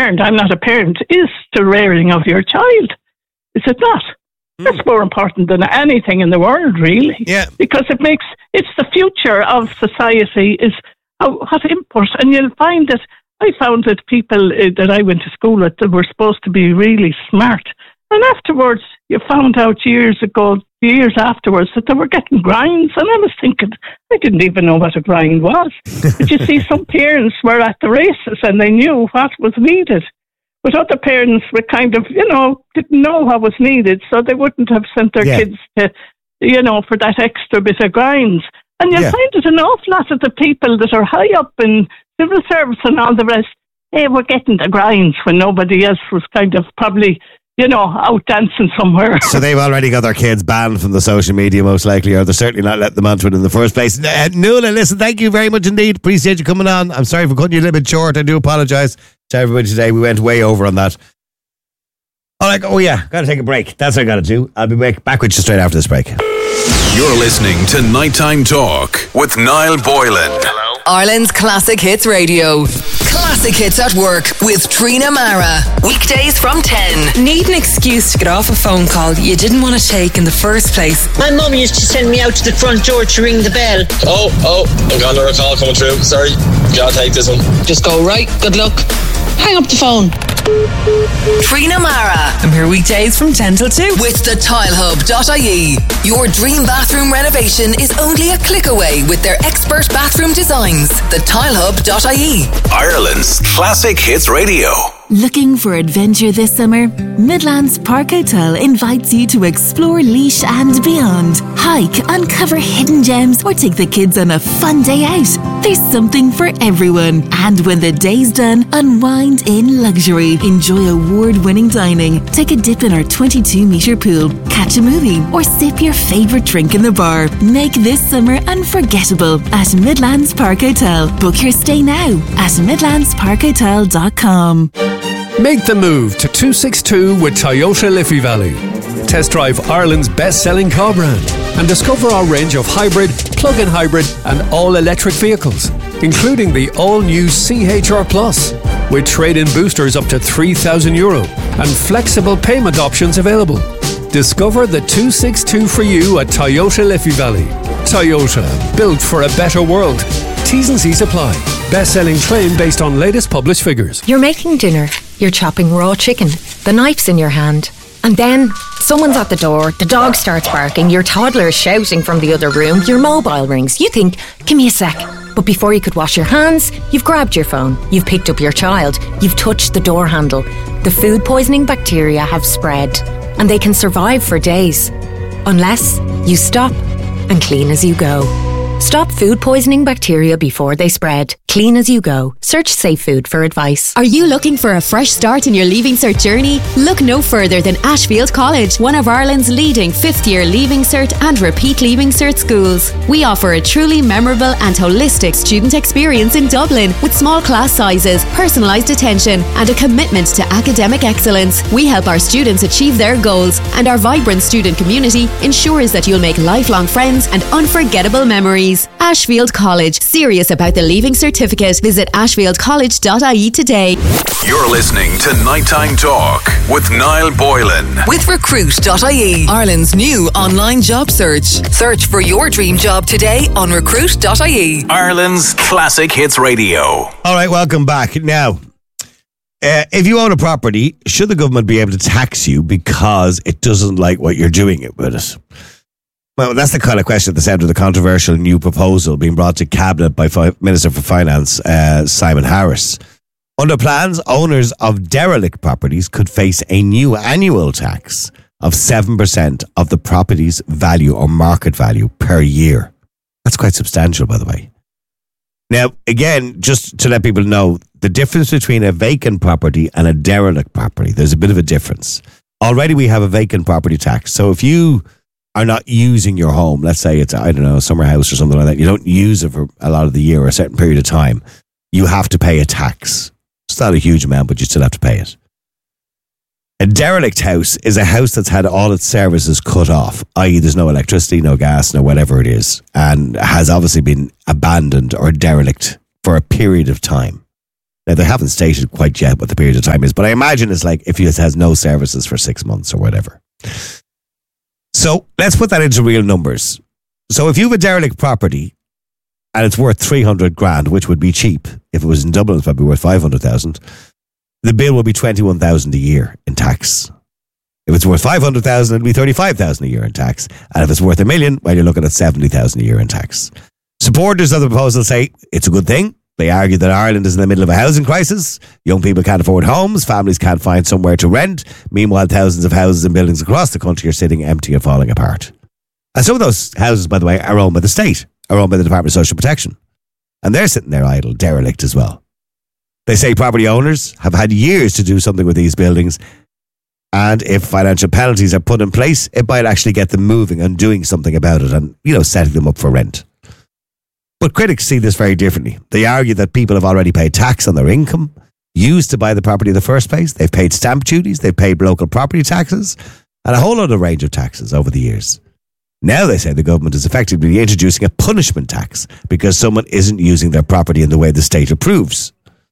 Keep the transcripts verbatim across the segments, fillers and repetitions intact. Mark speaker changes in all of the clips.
Speaker 1: parent, I'm not a parent, is the rearing of your child. Is it not? Mm. That's more important than anything in the world, really.
Speaker 2: Yeah.
Speaker 1: Because it makes, it's the future of society is how, what input. And you'll find that, I found that people uh, that I went to school with that were supposed to be really smart. And afterwards, you found out years ago, years afterwards, that they were getting grinds. And I was thinking, I didn't even know what a grind was. But you see, some parents were at the races and they knew what was needed. But other parents were kind of, you know, didn't know what was needed, so they wouldn't have sent their yeah. kids to, you know, for that extra bit of grinds. And you'll yeah. find that an awful lot of the people that are high up in civil service and all the rest, they were getting the grinds when nobody else was kind of probably, you know, out dancing somewhere.
Speaker 2: So they've already got their kids banned from the social media, most likely, or they're certainly not letting them onto it in the first place. Uh, Nuala, listen, thank you very much indeed. Appreciate you coming on. I'm sorry for cutting you a little bit short. I do apologise to everybody today. We went way over on that. Oh, like, oh yeah, got to take a break. That's what I got to do. I'll be back, back with you straight after this break.
Speaker 3: You're listening to Nighttime Talk with Niall Boylan. Hello.
Speaker 4: Ireland's Classic Hits Radio. Classic Hits at Work with Trina Mara. Weekdays from ten.
Speaker 5: Need an excuse to get off a phone call you didn't want to take in the first place.
Speaker 6: My mum used to send me out to the front door to ring the bell.
Speaker 7: Oh, oh, I've got another call coming through. Sorry, gotta take this one.
Speaker 6: Just go, right, good luck. Hang up the phone.
Speaker 4: Trina Mara.
Speaker 5: I'm here weekdays from ten till two.
Speaker 4: With the tile hub dot I E. Your dream bathroom renovation is only a click away with their expert bathroom designs. the tile hub dot I E.
Speaker 3: Ireland's Classic Hits Radio.
Speaker 8: Looking for adventure this summer? Midlands Park Hotel invites you to explore Laois and beyond. Hike, uncover hidden gems, or take the kids on a fun day out. There's something for everyone. And when the day's done, unwind in luxury. Enjoy award-winning dining. Take a dip in our twenty-two metre pool. Catch a movie or sip your favourite drink in the bar. Make this summer unforgettable at Midlands Park Hotel. Book your stay now at midlands park hotel dot com.
Speaker 9: Make the move to two sixty-two with Toyota Liffey Valley. Test drive Ireland's best-selling car brand and discover our range of hybrid, plug-in hybrid and all-electric vehicles, including the all-new C H R Plus, with trade-in boosters up to three thousand euro and flexible payment options available. Discover the two sixty-two for you at Toyota Liffey Valley. Toyota, built for a better world. T's and C's apply. Best-selling claim based on latest published figures.
Speaker 10: You're making dinner. You're chopping raw chicken. The knife's in your hand. And then someone's at the door, the dog starts barking, your toddler is shouting from the other room, your mobile rings. You think, give me a sec. But before you could wash your hands, you've grabbed your phone, you've picked up your child, you've touched the door handle. The food poisoning bacteria have spread, and they can survive for days. Unless you stop and clean as you go. Stop food poisoning bacteria before they spread. Clean as you go. Search Safe Food for advice.
Speaker 11: Are you looking for a fresh start in your Leaving Cert journey? Look no further than Ashfield College, one of Ireland's leading fifth-year Leaving Cert and repeat Leaving Cert schools. We offer a truly memorable and holistic student experience in Dublin with small class sizes, personalised attention and a commitment to academic excellence. We help our students achieve their goals, and our vibrant student community ensures that you'll make lifelong friends and unforgettable memories. Ashfield College. Serious about the Leaving Certificate? Visit ashfield college dot I E today.
Speaker 3: You're listening to Nighttime Talk with Niall Boylan.
Speaker 4: With recruit dot I E, Ireland's new online job search. Search for your dream job today on recruit dot I E.
Speaker 3: Ireland's Classic Hits Radio.
Speaker 2: All right, welcome back. Now, uh, if you own a property, should the government be able to tax you because it doesn't like what you're doing it with it? Well, that's the kind of question at the centre of the controversial new proposal being brought to Cabinet by Fi- Minister for Finance, uh, Simon Harris. Under plans, owners of derelict properties could face a new annual tax of seven percent of the property's value or market value per year. That's quite substantial, by the way. Now, again, just to let people know, the difference between a vacant property and a derelict property, there's a bit of a difference. Already we have a vacant property tax. So if you are not using your home, let's say it's, I don't know, a summer house or something like that, you don't use it for a lot of the year or a certain period of time, you have to pay a tax. It's not a huge amount, but you still have to pay it. A derelict house is a house that's had all its services cut off, that is there's no electricity, no gas, no whatever it is, and has obviously been abandoned or derelict for a period of time. Now, they haven't stated quite yet what the period of time is, but I imagine it's like if it has no services for six months or whatever. So let's put that into real numbers. So if you have a derelict property and it's worth three hundred grand, which would be cheap. If it was in Dublin, it's probably worth five hundred thousand. The bill will be twenty-one thousand a year in tax. If it's worth five hundred thousand, it'll be thirty-five thousand a year in tax. And if it's worth a million, well, you're looking at seventy thousand a year in tax. Supporters of the proposal say it's a good thing. They argue that Ireland is in the middle of a housing crisis. Young people can't afford homes. Families can't find somewhere to rent. Meanwhile, thousands of houses and buildings across the country are sitting empty and falling apart. And some of those houses, by the way, are owned by the state, are owned by the Department of Social Protection. And they're sitting there idle, derelict as well. They say property owners have had years to do something with these buildings. And if financial penalties are put in place, it might actually get them moving and doing something about it and, you know, setting them up for rent. But critics see this very differently. They argue that people have already paid tax on their income, used to buy the property in the first place. They've paid stamp duties, they've paid local property taxes, and a whole other range of taxes over the years. Now they say the government is effectively introducing a punishment tax because someone isn't using their property in the way the state approves.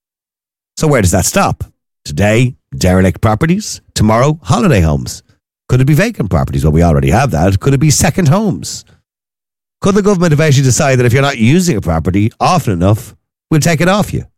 Speaker 2: So where does that stop? Today, derelict properties. Tomorrow, holiday homes. Could it be vacant properties? Well, we already have that. Could it be second homes? Could the government eventually decide that if you're not using a property often enough, we'll take it off you?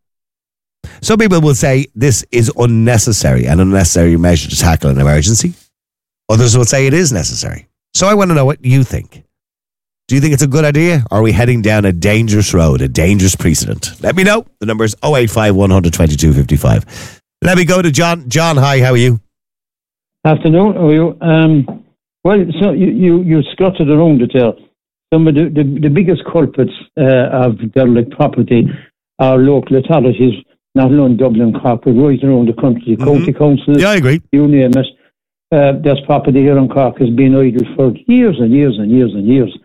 Speaker 2: Some people will say this is unnecessary, an unnecessary measure to tackle an emergency. Others will say it is necessary. So I want to know what you think. Do you think it's a good idea, or are we heading down a dangerous road, a dangerous precedent? Let me know. The number is oh eight five, one hundred, twenty-two fifty-five. Let me go to John. John, hi, how are you?
Speaker 12: Afternoon, how are you? Um, well, so you, you, you scuttered around it there. Some of the, the, the biggest culprits uh, of derelict property are local authorities, not alone Dublin, Cork, but right around the country, mm-hmm. county councils.
Speaker 2: Yeah, I agree.
Speaker 12: You name it. Uh, there's property here in Cork has been idle for years and years and years and years.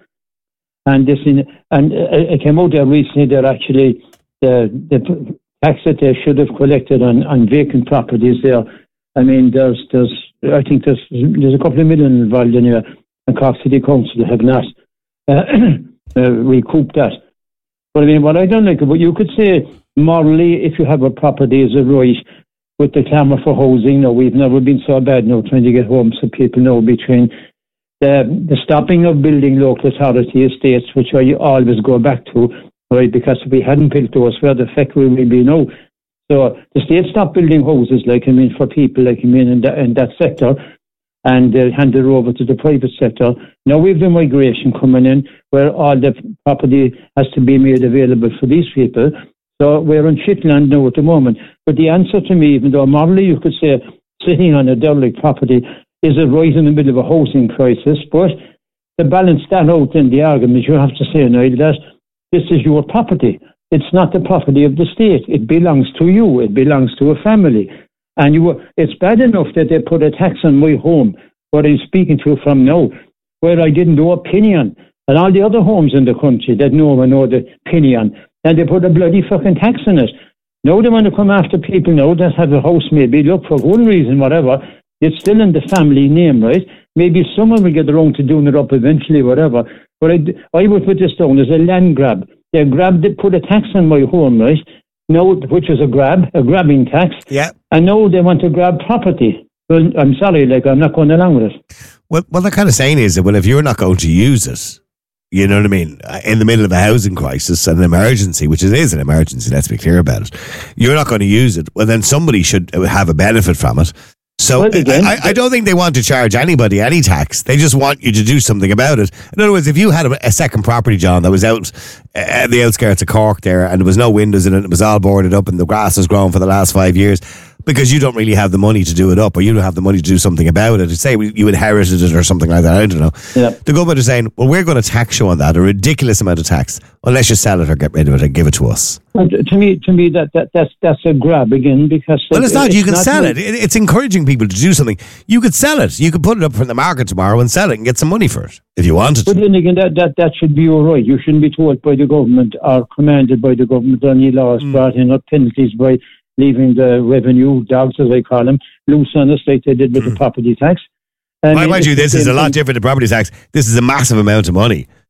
Speaker 12: And this, in, and uh, it came out there recently that actually the, the tax that they should have collected on, on vacant properties there. I mean, there's, there's, I think there's, there's a couple of million involved in here, and Cork City Council have not uh, uh, recouped that. But I mean, what I don't like about, you could say morally, if you have a property as a right, with the clamour for housing, no, we've never been so bad now trying to get homes so people know between the, the stopping of building local authority estates, which I always go back to, right, because if we hadn't built those, where the feck we will be now. So the state stopped building houses, like, I mean, for people, like, I mean, in, the, in that sector, and uh, handed over to the private sector. Now we've the migration coming in, where all the property has to be made available for these people. So we're in shitland now at the moment. But the answer to me, even though morally you could say sitting on a derelict property is a right in the middle of a housing crisis, but to balance that out in the argument, you have to say, Niall, that this is your property. It's not the property of the state. It belongs to you. It belongs to a family. And you, it's bad enough that they put a tax on my home, what I'm speaking to from now, where I didn't know a penny on. And all the other homes in the country that no one know the penny on. And they put a bloody fucking tax on it. Now they want to come after people now that have a house maybe, look, for one reason, whatever. It's still in the family name, right? Maybe someone will get around to doing it up eventually, whatever. But I, I would put this down as a land grab. They grabbed it, put a tax on my home, right? Now, which is a grab, a grabbing tax.
Speaker 2: Yeah.
Speaker 12: And now they want to grab property. Well, I'm sorry, like, I'm not going along with it.
Speaker 2: Well, what they're kind of saying is that, well, if you're not going to use it, you know what I mean, in the middle of a housing crisis and an emergency, which it is an emergency, let's be clear about it, you're not going to use it, well, then somebody should have a benefit from it. So well, again, I, I don't think they want to charge anybody any tax. They just want you to do something about it. In other words, if you had a, a second property, John, that was out at the outskirts of Cork there, and there was no windows in it, it was all boarded up and the grass has grown for the last five years, because you don't really have the money to do it up, or you don't have the money to do something about it. Say you inherited it or something like that, I don't know.
Speaker 12: Yeah.
Speaker 2: The government is saying, well, we're going to tax you on that, a ridiculous amount of tax, unless you sell it or get rid of it and give it to us.
Speaker 12: Well, to me, to me, that, that that's that's a grab again, because
Speaker 2: well, it's not.
Speaker 12: It's
Speaker 2: you can
Speaker 12: not
Speaker 2: sell
Speaker 12: me.
Speaker 2: it. it. It's encouraging people to do something. You could sell it. You could put it up from the market tomorrow and sell it and get some money for it if you wanted to.
Speaker 12: But then again, that, that, that should be your right. You shouldn't be told by the government or commanded by the government or any laws mm. brought in or penalties by leaving the revenue dogs, as I call them, loose on us like they did with mm. the property tax.
Speaker 2: Mind, mind you, this is a lot different than property tax. This is a massive amount of money.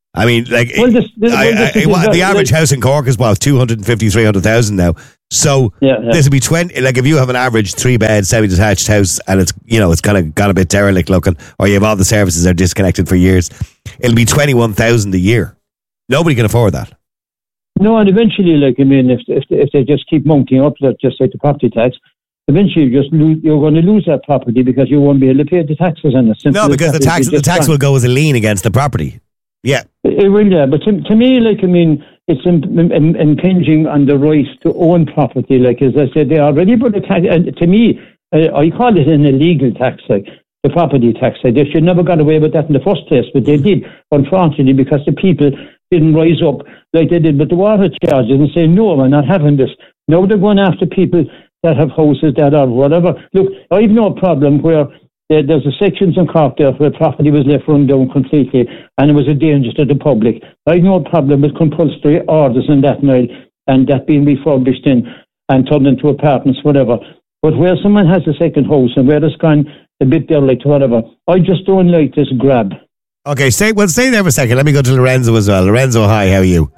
Speaker 2: I mean, like,
Speaker 12: Well, this- this-
Speaker 2: I-
Speaker 12: well, this
Speaker 2: I-
Speaker 12: is
Speaker 2: what- the
Speaker 12: exactly-
Speaker 2: average house in Cork is what, two hundred fifty, three hundred thousand now. So
Speaker 12: Yeah, yeah.
Speaker 2: this would be twenty. Like, if you have an average three bed semi detached house and it's, you know, it's kind of got a bit derelict looking, or you have all the services are disconnected for years, it'll be twenty one thousand a year. Nobody can afford that.
Speaker 12: No, and eventually, like, I mean, if if, if they just keep mounting up, that just like the property tax, eventually you just lose, you're going to lose that property because you won't be able to pay the taxes on it. Simple
Speaker 2: No,
Speaker 12: as
Speaker 2: because
Speaker 12: that.
Speaker 2: the tax
Speaker 12: It's
Speaker 2: the
Speaker 12: just
Speaker 2: tax
Speaker 12: gone.
Speaker 2: will go as a lien against the property. Yeah.
Speaker 12: It will, yeah. But to, to me, like, I mean, it's im- im- impinging on the right to own property. Like, as I said, they already put a tax. And to me, uh, I call it an illegal tax, like the property tax. Like, they should never got away with that in the first place, but they did, unfortunately, because the people didn't rise up like they did with the water charges and say, no, we're not having this. Now they're going after people that have houses that are whatever. Look, I've no problem where there, there's a sections in Cork there where property was left run down completely and it was a danger to the public. I've no problem with compulsory orders and that now, and that being refurbished in and turned into apartments, whatever. But where someone has a second house and where it's gone a bit derelict, whatever, I just don't like this grab.
Speaker 2: Okay, stay, well, stay there for a second. Let me go to Lorenzo as well. Lorenzo, hi, how are you?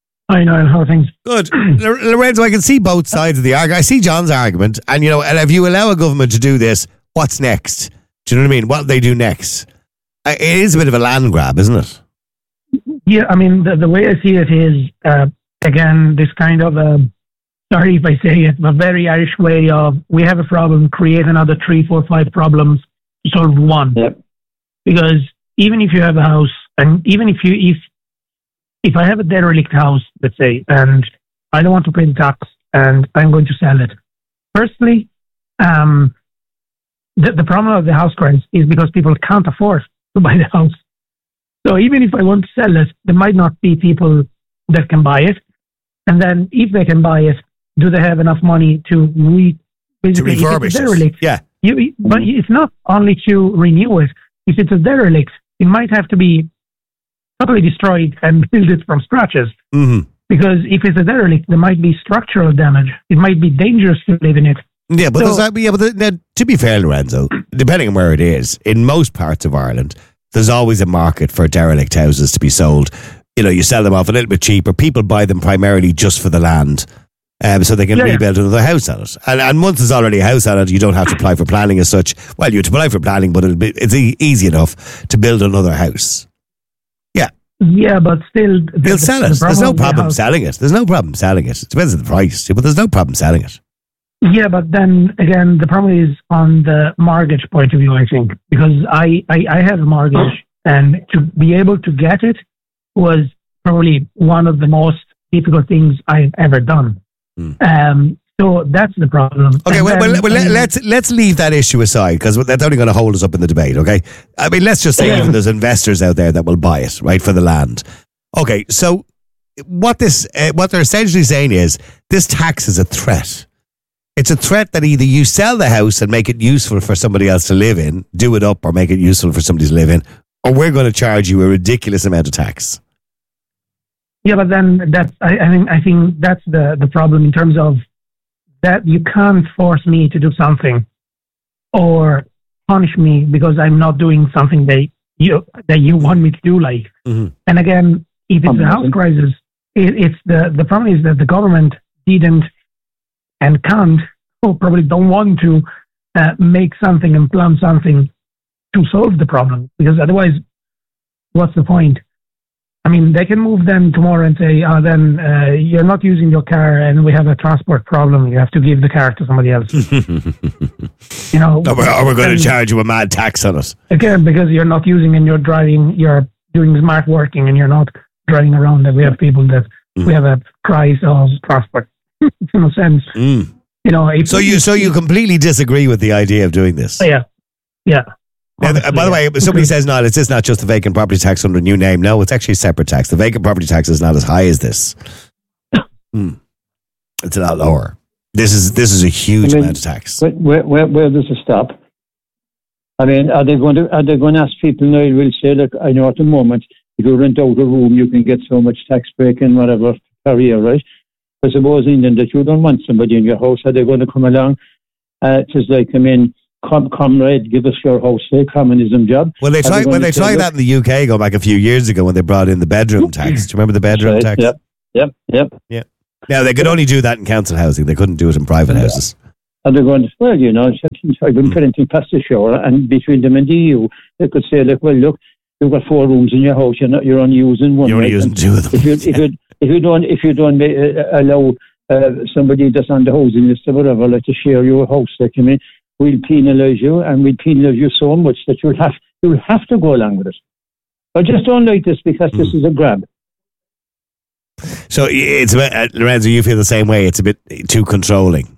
Speaker 13: I know how are things.
Speaker 2: Good. L- Lorenzo, I can see both sides of the argument. I see John's argument. And, you know, and if you allow a government to do this, what's next? Do you know what I mean? What do they do next? Uh, It is a bit of a land grab, isn't it?
Speaker 13: Yeah, I mean, the, the way I see it is, uh, again, this kind of, uh, sorry if I say it, a very Irish way of, we have a problem, create another three, four, five problems to solve one.
Speaker 12: Yep.
Speaker 13: Because even if you have a house, and even if you, if, if I have a derelict house, let's say, and I don't want to pay the tax, and I'm going to sell it. Firstly, um, the, the problem of the house crisis is because people can't afford to buy the house. So even if I want to sell it, there might not be people that can buy it. And then if they can buy it, do they have enough money to re, basically,
Speaker 2: To refurbish
Speaker 13: if it's a
Speaker 2: it.
Speaker 13: derelict,
Speaker 2: Yeah.
Speaker 13: You, but it's not only to renew it. If it's a derelict, it might have to be totally destroyed and build it from scratches.
Speaker 2: Mm-hmm.
Speaker 13: Because if it's a derelict, there might be structural damage. It might be dangerous to live in it.
Speaker 2: Yeah, but,
Speaker 13: So-
Speaker 2: there's that, yeah, but the, now, to be fair, Lorenzo, depending on where it is, in most parts of Ireland, there's always a market for derelict houses to be sold. You know, you sell them off a little bit cheaper. People buy them primarily just for the land, um, so they can
Speaker 13: Yeah, yeah.
Speaker 2: rebuild another house on it. And, and once there's already a house on it, you don't have to apply for planning as such. Well, you have to apply for planning, but it'll be, it's e- easy enough to build another house. Yeah,
Speaker 13: Yeah, but still... the-
Speaker 2: they'll
Speaker 13: the-
Speaker 2: sell
Speaker 13: the
Speaker 2: it. There's no
Speaker 13: with the
Speaker 2: problem
Speaker 13: house-
Speaker 2: selling it. There's no problem selling it. It depends on the price, but there's no problem selling it.
Speaker 13: Yeah, but then again, the problem is on the mortgage point of view, I think, because I, I, I have a mortgage, and to be able to get it was probably one of the most difficult things I've ever done.
Speaker 2: Mm.
Speaker 13: Um, so that's the problem.
Speaker 2: Okay,
Speaker 13: And
Speaker 2: well, well,
Speaker 13: then,
Speaker 2: well
Speaker 13: I
Speaker 2: let,
Speaker 13: mean,
Speaker 2: let's let's leave that issue aside because that's only going to hold us up in the debate. Okay, I mean, let's just say
Speaker 13: Yeah.
Speaker 2: even there's investors out there that will buy it, right, for the land. Okay, so what this uh, what they're essentially saying is this tax is a threat. It's a threat that either you sell the house and make it useful for somebody else to live in, do it up, or make it useful for somebody to live in, or we're going to charge you a ridiculous amount of tax.
Speaker 13: Yeah, but then that's I, I think I think that's the, the problem in terms of that you can't force me to do something or punish me because I'm not doing something that you that you want me to do. Like,
Speaker 2: Mm-hmm.
Speaker 13: and again, if it's a house crisis, it, it's the the problem is that the government didn't and can't or probably don't want to uh, make something and plan something to solve the problem because otherwise, what's the point? I mean, they can move them tomorrow and say, oh, then uh, you're not using your car and we have a transport problem. You have to give the car to somebody else. You know,
Speaker 2: Or we're, or we're going
Speaker 13: and
Speaker 2: to charge you a mad tax on it.
Speaker 13: again, because you're not using and you're driving, you're doing smart working and you're not driving around. And we have people that
Speaker 2: Mm.
Speaker 13: we have a price of transport. It's no sense.
Speaker 2: Mm.
Speaker 13: You know, if,
Speaker 2: So you so you completely disagree with the idea of doing this?
Speaker 13: yeah, yeah.
Speaker 2: Now, th- by the way, somebody says, no, it's just not just the vacant property tax under a new name. No, it's actually a separate tax. The vacant property tax is not as high as this. Mm. It's a lot lower. This is this is a huge
Speaker 12: I mean,
Speaker 2: amount of tax.
Speaker 12: Where, where, where, where does it stop? I mean, are they going to are they going to ask people now? Will say, look, I know at the moment, if you rent out a room, you can get so much tax break and whatever per year, right? But suppose in that you don't want somebody in your house, are they going to come along? Uh, it's just like, I mean, cut com- comrade, give us your house, say communism job.
Speaker 2: Well, they tried. Well, they tried that in the U K, going back a few years ago, when they brought in the bedroom tax. Do you remember the bedroom
Speaker 12: Right,
Speaker 2: tax?
Speaker 12: Yep, yep, yep.
Speaker 2: Yeah. Now they could only do that in council housing. They couldn't do it in private houses.
Speaker 12: And they're going, well, you know, I've been parenting past the shore, and between them and the E U, they could say, like, well, look, you've got four rooms in your house, you're not, you're only using one.
Speaker 2: You're only
Speaker 12: right?
Speaker 2: using
Speaker 12: And
Speaker 2: two of them.
Speaker 12: If you, if you, if you don't, if you don't uh, allow uh, somebody that's on the housing list or whatever, like, to share your house, like, I mean, we'll penalise you, and we'll penalise you so much that you'll have you'll have to go along with it. I just don't like this because mm. this is a grab.
Speaker 2: So it's a bit, uh, Lorenzo, you feel the same way. It's a bit too controlling.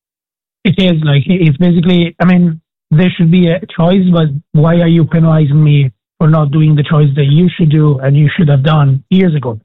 Speaker 13: It is like it's basically. I mean, there should be a choice, but why are you penalising me for not doing the choice that you should do and you should have done years ago?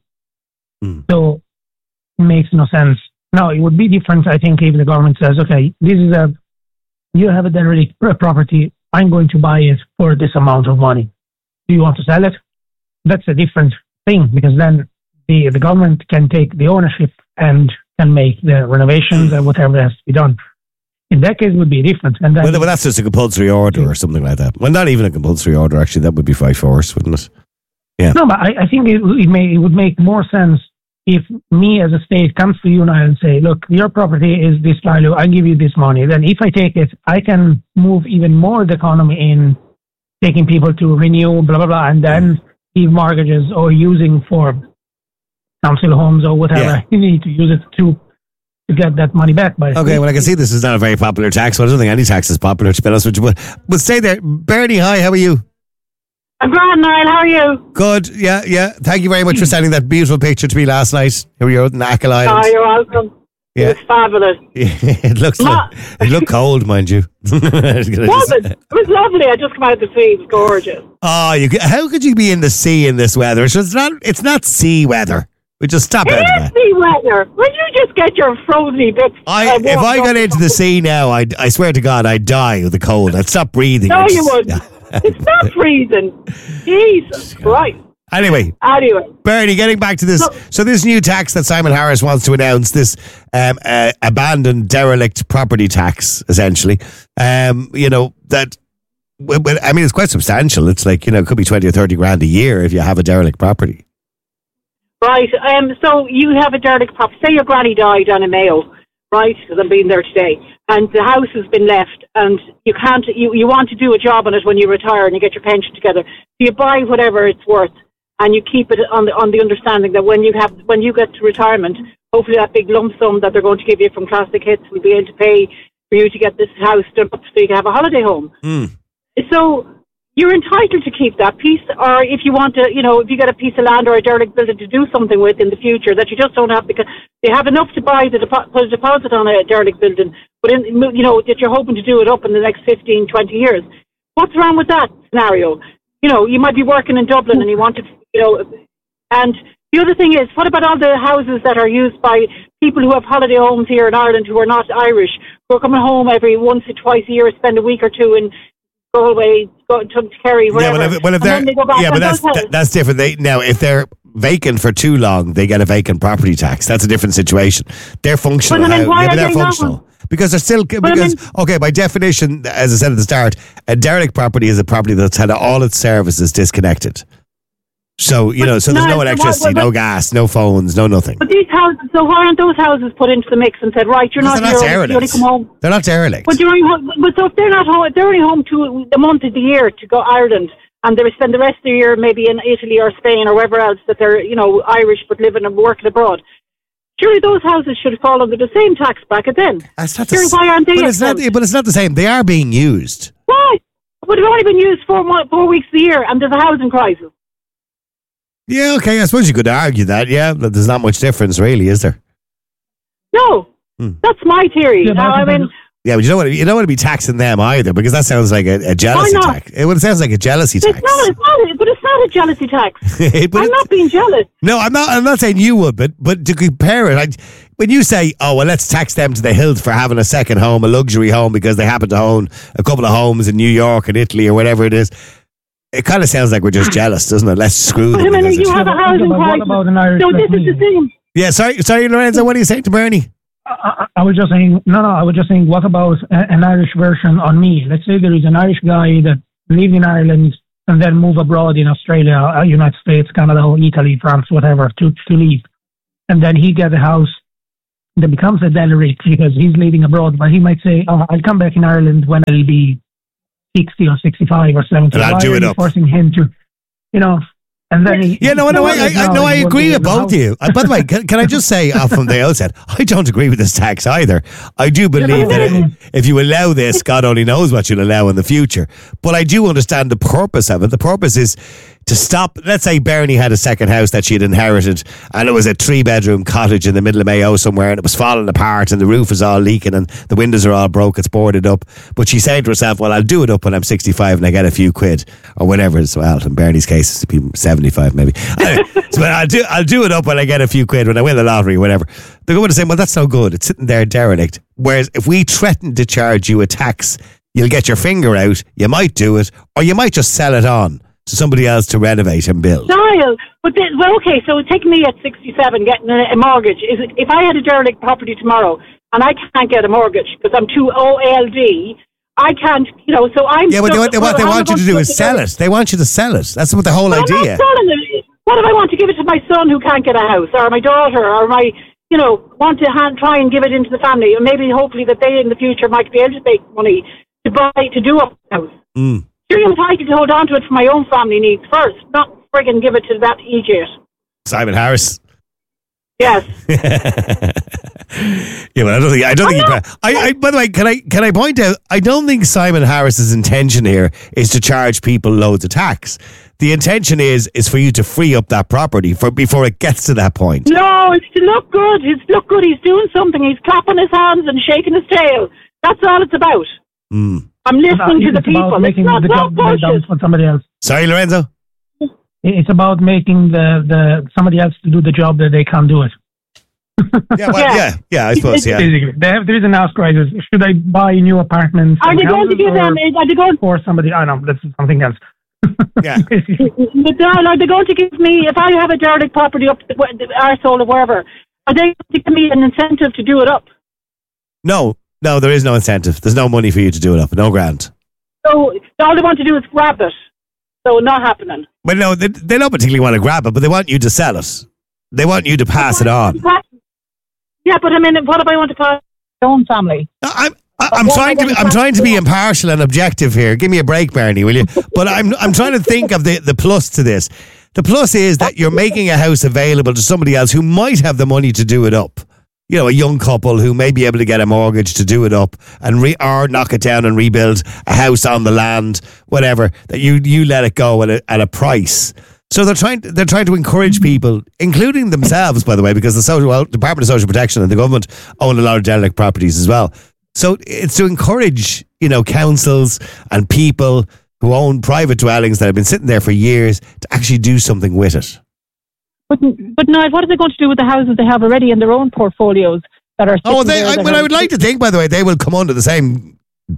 Speaker 2: Mm.
Speaker 13: So it makes no sense. Now it would be different, I think, if the government says, "Okay, this is a you have a derelict property. I'm going to buy it for this amount of money. Do you want to sell it?" That's a different thing, because then the the government can take the ownership and can make the renovations and whatever has to be done. In that case, it would be different. And then,
Speaker 2: well, well, that's just a compulsory order or something like that. Well, not even a compulsory order, actually. That would be by force, wouldn't it? Yeah.
Speaker 13: No, but I, I think it, it, may, it would make more sense if me as a state comes to you now and say, look, your property is this value, I'll give you this money. Then if I take it, I can move even more the economy in taking people to renew, blah, blah, blah, and then give mortgages or using for council homes or whatever.
Speaker 2: Yeah.
Speaker 13: You need to use it to to get that money back. By
Speaker 2: Okay, well, I can see this is not a very popular tax. Well, I don't think any tax is popular, to be honest with you. But, but stay there. Bernie, hi, how are you?
Speaker 14: I'm grand, Niall. How are you?
Speaker 2: Good, yeah, yeah. Thank you very much for sending that beautiful picture to me last night. Here we are in Achill Island.
Speaker 14: Oh, you're welcome.
Speaker 2: Yeah.
Speaker 14: It was fabulous.
Speaker 2: Yeah, it looks
Speaker 14: Ma-
Speaker 2: like, it looked cold, mind you.
Speaker 14: Was it? It was lovely. I just come out of the sea. It was gorgeous.
Speaker 2: Oh, you, how could you be in the sea in this weather? It's just not. It's not sea weather. We just stop
Speaker 14: It
Speaker 2: out of
Speaker 14: is
Speaker 2: that.
Speaker 14: sea weather. When you just get your frozen bits.
Speaker 2: I,
Speaker 14: uh,
Speaker 2: if
Speaker 14: warmed
Speaker 2: I got
Speaker 14: up-
Speaker 2: into the sea now, I, I swear to God, I'd die of the cold. I'd stop breathing.
Speaker 14: No,
Speaker 2: I'd
Speaker 14: you
Speaker 2: just-
Speaker 14: wouldn't. It's not freezing. Jesus Christ.
Speaker 2: Anyway,
Speaker 14: Anyway.
Speaker 2: Bernie, getting back to this.
Speaker 14: So-
Speaker 2: So this new tax that Simon Harris wants to announce, this um, uh, abandoned derelict property tax, essentially, um, you know, that, well, well, I mean, it's quite substantial. It's like, you know, it could be twenty or thirty grand a year if you have a derelict property.
Speaker 14: Right. Um. So you have a derelict property. Say your granny died on a Mayo, right? Because I'm being there today, and the house has been left, and you can't. You, you want to do a job on it when you retire and you get your pension together. So you buy whatever it's worth, and you keep it on the on the understanding that when you have when you get to retirement, hopefully that big lump sum that they're going to give you from Classic Hits will be able to pay for you to get this house done up so you can have a holiday home.
Speaker 2: Mm.
Speaker 14: So you're entitled to keep that piece, or if you want to, you know, if you get a piece of land or a derelict building to do something with in the future that you just don't have because you have enough to buy the depo- put a deposit on a derelict building, but in, you know that you're hoping to do it up in the next fifteen, twenty years. What's wrong with that scenario? You know, you might be working in Dublin and you want to, you know, and the other thing is, what about all the houses that are used by people who have holiday homes here in Ireland who are not Irish, who are coming home every once or twice a year, spend a week or two in Galway, go to Kerry, whatever.
Speaker 2: Yeah, well, if, well, if
Speaker 14: and
Speaker 2: they're,
Speaker 14: then they go back
Speaker 2: yeah, but
Speaker 14: and
Speaker 2: that's
Speaker 14: those houses-
Speaker 2: that, that's different. They now, if they're vacant for too long, they get a vacant property tax. That's a different situation. They're functional.
Speaker 14: But I mean,
Speaker 2: how-
Speaker 14: why
Speaker 2: yeah, but
Speaker 14: are
Speaker 2: they're
Speaker 14: they not
Speaker 2: functional
Speaker 14: one?
Speaker 2: because they're still
Speaker 14: I
Speaker 2: because okay. By definition, as I said at the start, a derelict property is a property that's had all its services disconnected. So you know, so there's
Speaker 14: no,
Speaker 2: no
Speaker 14: but-
Speaker 2: electricity,
Speaker 14: but-
Speaker 2: no gas, no phones, no nothing.
Speaker 14: But these houses, so why aren't those houses put into the mix and said, right, you're
Speaker 2: Because
Speaker 14: not
Speaker 2: they're not
Speaker 14: here, you only
Speaker 2: derelict.
Speaker 14: come home.
Speaker 2: They're not derelict.
Speaker 14: But you're only home, but so if they're not home, if they're only home to the month of the year to go Ireland, and they spend the rest of the year maybe in Italy or Spain or wherever else that they're, you know, Irish but living and working abroad. Surely those houses should fall under the same tax bracket then.
Speaker 2: That's not the
Speaker 14: Surely
Speaker 2: s-
Speaker 14: why aren't they?
Speaker 2: But it's not.
Speaker 14: exempt?
Speaker 2: But it's not the same. They are being used.
Speaker 14: Why? But they've only been used four mo- four weeks a year, and there's a housing crisis.
Speaker 2: Yeah, okay. I suppose you could argue that. Yeah, but there's not much difference, really, is there?
Speaker 14: No,
Speaker 2: Hmm.
Speaker 14: that's my theory.
Speaker 13: Yeah,
Speaker 14: now, I
Speaker 13: but-
Speaker 14: mean,
Speaker 2: Yeah, but you don't want to, you don't want to be taxing them either because that sounds like a, a jealousy
Speaker 14: not?
Speaker 2: tax. It, well, it sounds like a jealousy
Speaker 14: it's
Speaker 2: tax.
Speaker 14: not, it's not, but it's not a jealousy tax.
Speaker 2: But
Speaker 14: I'm
Speaker 2: it-
Speaker 14: not being jealous.
Speaker 2: No, I'm not. I'm not saying you would, but but to compare it, I, when you say, "Oh well, let's tax them to the hilt for having a second home, a luxury home, because they happen to own a couple of homes in New York and Italy or whatever it is," it kind of sounds like we're just jealous, doesn't it? Let's screw
Speaker 14: But
Speaker 2: them.
Speaker 14: I mean,
Speaker 2: because
Speaker 14: you
Speaker 2: it's-
Speaker 14: have a
Speaker 13: but
Speaker 14: housing
Speaker 13: what
Speaker 14: crisis.
Speaker 13: about an Irish
Speaker 14: So
Speaker 13: like
Speaker 14: this is
Speaker 13: me?
Speaker 14: the thing.
Speaker 2: yeah, sorry, sorry, Lorenzo. What are you saying to Bernie?
Speaker 13: I, I was just saying, no, no, I was just saying, what about a, an Irish version on me? Let's say there is an Irish guy that lives in Ireland and then move abroad in Australia, uh, United States, Canada, Italy, France, whatever, to, to leave. And then he gets a house that becomes a derelict because he's living abroad, but he might say, oh, I'll come back in Ireland when I'll be sixty or sixty-five or seventy.
Speaker 2: And I'll
Speaker 13: Why
Speaker 2: do
Speaker 13: are
Speaker 2: it
Speaker 13: you
Speaker 2: up.
Speaker 13: forcing him to, you know... And then he,
Speaker 2: yeah, no, no, I, I, I, no, I agree with both of you. Uh, by the way, can, can I just say uh, from the outset, I don't agree with this tax either. I do believe that if you allow this, God only knows what you'll allow in the future. But I do understand the purpose of it. The purpose is to stop. Let's say Bernie had a second house that she had inherited, and it was a three-bedroom cottage in the middle of Mayo somewhere, and it was falling apart, and the roof is all leaking, and the windows are all broke. It's boarded up. But she's saying to herself, "Well, I'll do it up when I'm sixty-five and I get a few quid or whatever." As well, in Bernie's case, it's seventy-five maybe. Anyway, so I'll do I'll do it up when I get a few quid when I win the lottery, whatever. They're going to say, "Well, that's no good. It's sitting there derelict." Whereas if we threaten to charge you a tax, you'll get your finger out. You might do it, or you might just sell it on to somebody else to renovate and build.
Speaker 14: Niall, but the, well, okay. So take me at sixty-seven getting a, a mortgage. Is it, if I had a derelict property tomorrow and I can't get a mortgage because I'm too O L D, I can't. You know, so I'm.
Speaker 2: Yeah, but
Speaker 14: stuck,
Speaker 2: they, what they
Speaker 14: well,
Speaker 2: want you to do is sell it. They want you to sell it. That's what the whole
Speaker 14: well,
Speaker 2: idea.
Speaker 14: I'm not selling it. What if I want to give it to my son who can't get a house, or my daughter, or my, you know, want to hand, try and give it into the family, and maybe hopefully that they in the future might be able to make money to buy to do up the house.
Speaker 2: Mm.
Speaker 14: You're entitled to hold on to it for my own family needs first, not friggin' give it to that idiot.
Speaker 2: Simon Harris.
Speaker 14: Yes.
Speaker 2: Yeah, but I don't think I don't think. You, I, I. By the way, can I can I point out? I don't think Simon Harris's intention here is to charge people loads of tax. The intention is is for you to free up that property for before it gets to that point.
Speaker 14: No, it's to look good. It's to look good. He's doing something. He's clapping his hands and shaking his tail. That's all it's about.
Speaker 2: Mm.
Speaker 14: I'm listening to the
Speaker 13: it's
Speaker 14: people.
Speaker 13: About making
Speaker 14: it's not
Speaker 13: the job
Speaker 14: bullshit.
Speaker 13: for somebody else.
Speaker 2: Sorry, Lorenzo.
Speaker 13: It's about making the, the somebody else to do the job that they can't do it.
Speaker 2: Yeah, well, yeah. yeah, yeah, I suppose, yeah.
Speaker 13: Basically, they have, there is an ask crisis. Should I buy new apartments?
Speaker 14: Are they going to give them? Are they going
Speaker 13: for somebody? I don't know. That's something else.
Speaker 2: Yeah.
Speaker 14: But Darren, are they going to give me, if I have a derelict property up the, the arsehole or wherever, are they going to give me an incentive to do it up?
Speaker 2: No, no, there is no incentive. There's no money for you to do it up. No grant.
Speaker 14: So all they want to do is grab it. So not happening.
Speaker 2: Well, no, they, they don't particularly want to grab it, but they want you to sell it. They want you to pass it on.
Speaker 14: Yeah, but I mean, what if I want to pass my own family?
Speaker 2: I'm I'm trying to be, I'm trying to be impartial and objective here. Give me a break, Bernie, will you? But I'm I'm trying to think of the, the plus to this. The plus is that you're making a house available to somebody else who might have the money to do it up. You know, a young couple who may be able to get a mortgage to do it up and re, or knock it down and rebuild a house on the land, whatever, that you you let it go at a, at a price. So they're trying they're trying to encourage people, including themselves, by the way, because the social well, Department of Social Protection and the government own a lot of derelict properties as well. So it's to encourage, you know, councils and people who own private dwellings that have been sitting there for years to actually do something with it.
Speaker 14: But but now, what are they going to do with the houses they have already in their own portfolios that are?
Speaker 2: Oh, they. I, well, I would like to think, by the way, they will come under the same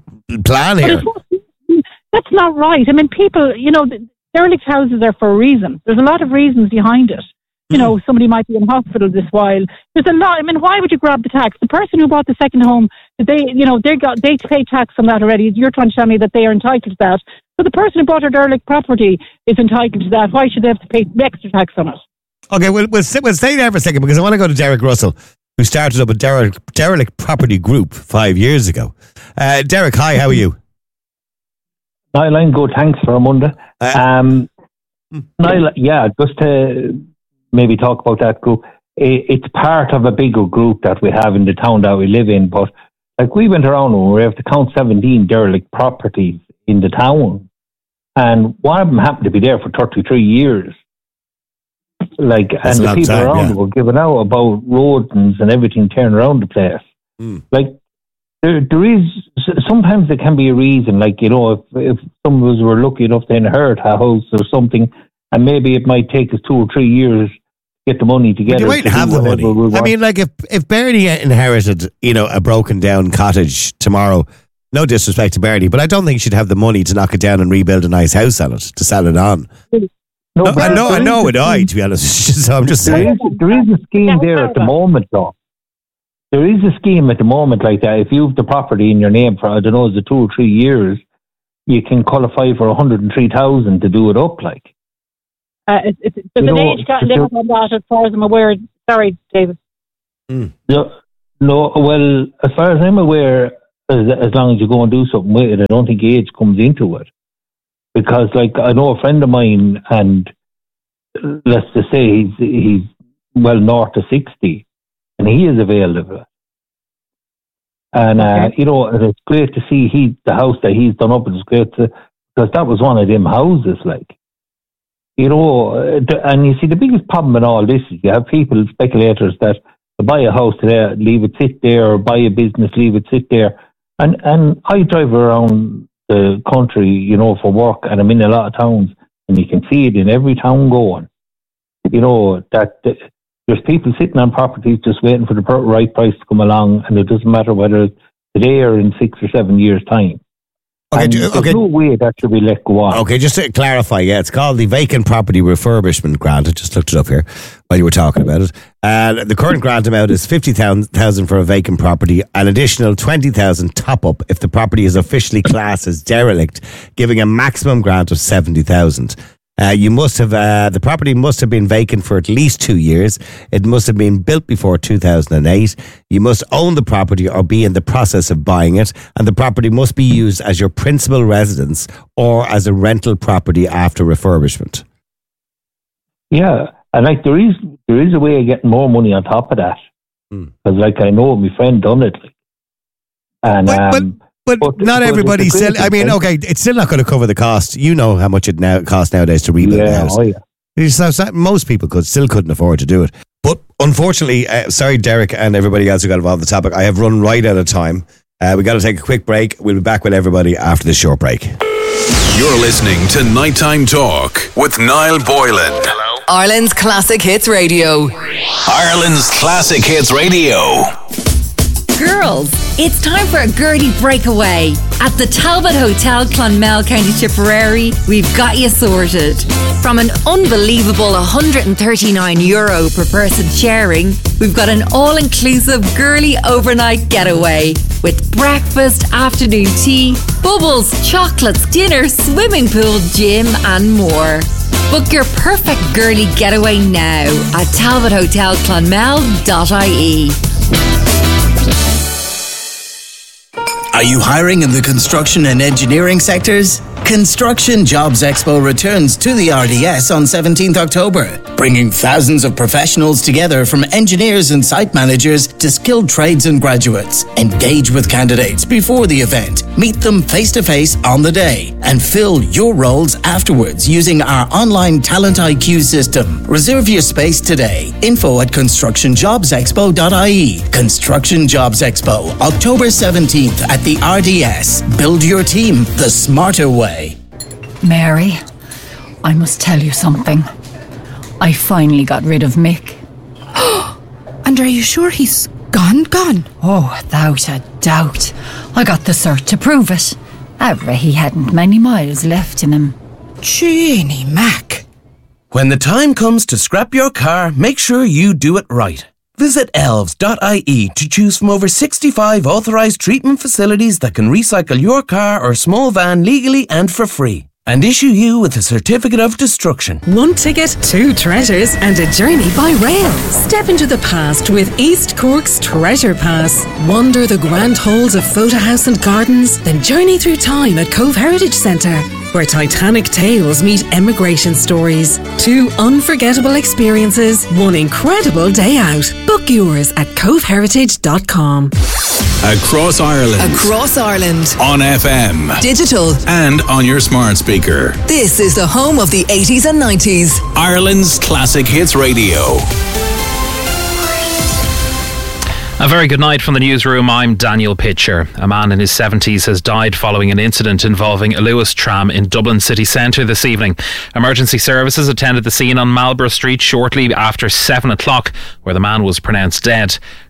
Speaker 2: plan here.
Speaker 14: That's not right. I mean, people, you know, derelict houses are for a reason. There's a lot of reasons behind it. You know, somebody might be in hospital this while. There's a lot. I mean, why would you grab the tax? The person who bought the second home, they, you know, they got they pay tax on that already. You're trying to tell me that they are entitled to that. So the person who bought a derelict property is entitled to that. Why should they have to pay extra tax on it?
Speaker 2: Okay, we'll we'll, sit, we'll stay there for a second because I want to go to Derek Russell, who started up a derelict, derelict property group five years ago. Uh, Derek, hi, how are you?
Speaker 12: Niall, I'm good. Thanks for a Monday. Uh, um, Niall, yeah, just to maybe talk about that group. It's part of a bigger group that we have in the town that we live in. But like we went around and we have to count seventeen derelict properties in the town, and one of them happened to be there for thirty-three years. Like,
Speaker 2: That's
Speaker 12: and the people
Speaker 2: time,
Speaker 12: around
Speaker 2: yeah.
Speaker 12: were giving out about rodents and everything tearing around the place.
Speaker 2: Mm.
Speaker 12: Like, there, there is sometimes there can be a reason. Like, you know, if if some of us were lucky enough to inherit a house or something, and maybe it might take us two or three years to get the money together.
Speaker 2: But you might
Speaker 12: to
Speaker 2: have
Speaker 12: do
Speaker 2: the money.
Speaker 12: whatever we
Speaker 2: I
Speaker 12: want.
Speaker 2: mean, like if if Bernie inherited, you know, a broken down cottage tomorrow. No disrespect to Bernie, but I don't think she'd have the money to knock it down and rebuild a nice house on it to sell it on.
Speaker 12: No,
Speaker 2: No,
Speaker 12: but
Speaker 2: I know,
Speaker 12: there
Speaker 2: I
Speaker 12: is
Speaker 2: know
Speaker 12: a
Speaker 2: it. I,
Speaker 12: scheme-
Speaker 2: to be honest, so I'm just
Speaker 12: There
Speaker 2: saying.
Speaker 12: is, there is a scheme there at the moment, though. there is a scheme at the moment like that. If you have the property in your name for, I don't know, is it two or three years, you can qualify for one hundred three thousand to do it up, like.
Speaker 14: Uh, it, it, there's
Speaker 12: You
Speaker 14: an
Speaker 12: know,
Speaker 14: age cut
Speaker 12: there-
Speaker 14: limit on that, as far as I'm aware. Sorry, David.
Speaker 12: No, no, well, as far as I'm aware, as, as long as you go and do something with it, I don't think age comes into it. Because, like, I know a friend of mine, and let's just say he's, he's well north of sixty, and he is availed of it. And, uh, you know, and it's great to see he the house that he's done up, and it's great to, because that was one of them houses, like. You know, uh, the- and you see, the biggest problem in all this is you have people, speculators, that buy a house today, leave it sit there, or buy a business, leave it sit there. And and I drive around the country, you know, for work, and I'm in a lot of towns, and you can see it in every town going. You know, that uh, there's people sitting on properties just waiting for the per- right price to come along, and it doesn't matter whether it's today or in six or seven years' time.
Speaker 2: Okay,
Speaker 12: And
Speaker 2: do-
Speaker 12: there's
Speaker 2: okay.
Speaker 12: no way that should be let go on.
Speaker 2: Okay, just to clarify, yeah, it's called the Vacant Property Refurbishment Grant. I just looked it up here while you were talking about it. Uh, the current grant amount is fifty thousand for a vacant property, an additional twenty thousand top up if the property is officially classed as derelict, giving a maximum grant of seventy thousand. Uh, you must have uh, the property must have been vacant for at least two years. It must have been built before two thousand eight. You must own the property or be in the process of buying it, and the property must be used as your principal residence or as a rental property after refurbishment.
Speaker 12: Yeah, and like there is there is a way of getting more money on top of that. Because like I know my friend done it, like. and
Speaker 2: But,
Speaker 12: um,
Speaker 2: but, but not
Speaker 12: but
Speaker 2: everybody
Speaker 12: it's a
Speaker 2: still.
Speaker 12: great
Speaker 2: I mean,
Speaker 12: thing.
Speaker 2: okay, it's still not going to cover the cost. You know how much it now costs nowadays to rebuild a
Speaker 12: Yeah,
Speaker 2: house.
Speaker 12: oh yeah.
Speaker 2: It's not- it's not- most people could still couldn't afford to do it. But unfortunately, uh, sorry, Derek and everybody else who got involved in the topic, I have run right out of time. Uh, we got to take a quick break. We'll be back with everybody after this short break.
Speaker 3: You're listening to Nighttime Talk with Niall Boylan.
Speaker 4: Ireland's Classic Hits Radio.
Speaker 3: Ireland's Classic Hits Radio.
Speaker 15: Girls, it's time for a Gertie breakaway. At the Talbot Hotel, Clonmel, County Tipperary, we've got you sorted. From an unbelievable one hundred thirty-nine euro per person sharing, we've got an all-inclusive girly overnight getaway with breakfast, afternoon tea, bubbles, chocolates, dinner, swimming pool, gym and more. Book your perfect girly getaway now at talbot hotel clonmel dot I E.
Speaker 16: Are you hiring in the construction and engineering sectors? Construction Jobs Expo returns to the R D S on seventeenth October, bringing thousands of professionals together from engineers and site managers to skilled trades and graduates. Engage with candidates before the event, meet them face to face on the day, and fill your roles afterwards using our online Talent I Q system. Reserve your space today. Info at construction jobs expo dot I E. Construction Jobs Expo, October seventeenth at the R D S. Build your team the smarter way.
Speaker 17: Mary, I must tell you something. I finally got rid of Mick.
Speaker 18: And are you sure he's gone, gone?
Speaker 17: Oh, without a doubt. I got the cert to prove it. However, he hadn't many miles left in him.
Speaker 18: Jeannie Mac.
Speaker 19: When the time comes to scrap your car, make sure you do it right. Visit elves dot I E to choose from over sixty-five authorised treatment facilities that can recycle your car or small van legally and for free, and issue you with a certificate of destruction.
Speaker 5: One ticket, two treasures, and a journey by rail. Step into the past with East Cork's Treasure Pass. Wander the grand halls of Photo House and Gardens, then journey through time at Cove Heritage Centre, where Titanic tales meet emigration stories. Two unforgettable experiences, one incredible day out. Book yours at cove heritage dot com.
Speaker 3: Across Ireland.
Speaker 4: Across Ireland.
Speaker 3: On F M.
Speaker 4: Digital.
Speaker 3: And on your smart speaker.
Speaker 4: This is the home of the eighties and nineties.
Speaker 3: Ireland's Classic Hits Radio.
Speaker 20: A very good night from the newsroom. I'm Daniel Pitcher. A man in his seventies has died following an incident involving a Lewis tram in Dublin city centre this evening. Emergency services attended the scene on Marlborough Street shortly after seven o'clock, where the man was pronounced dead.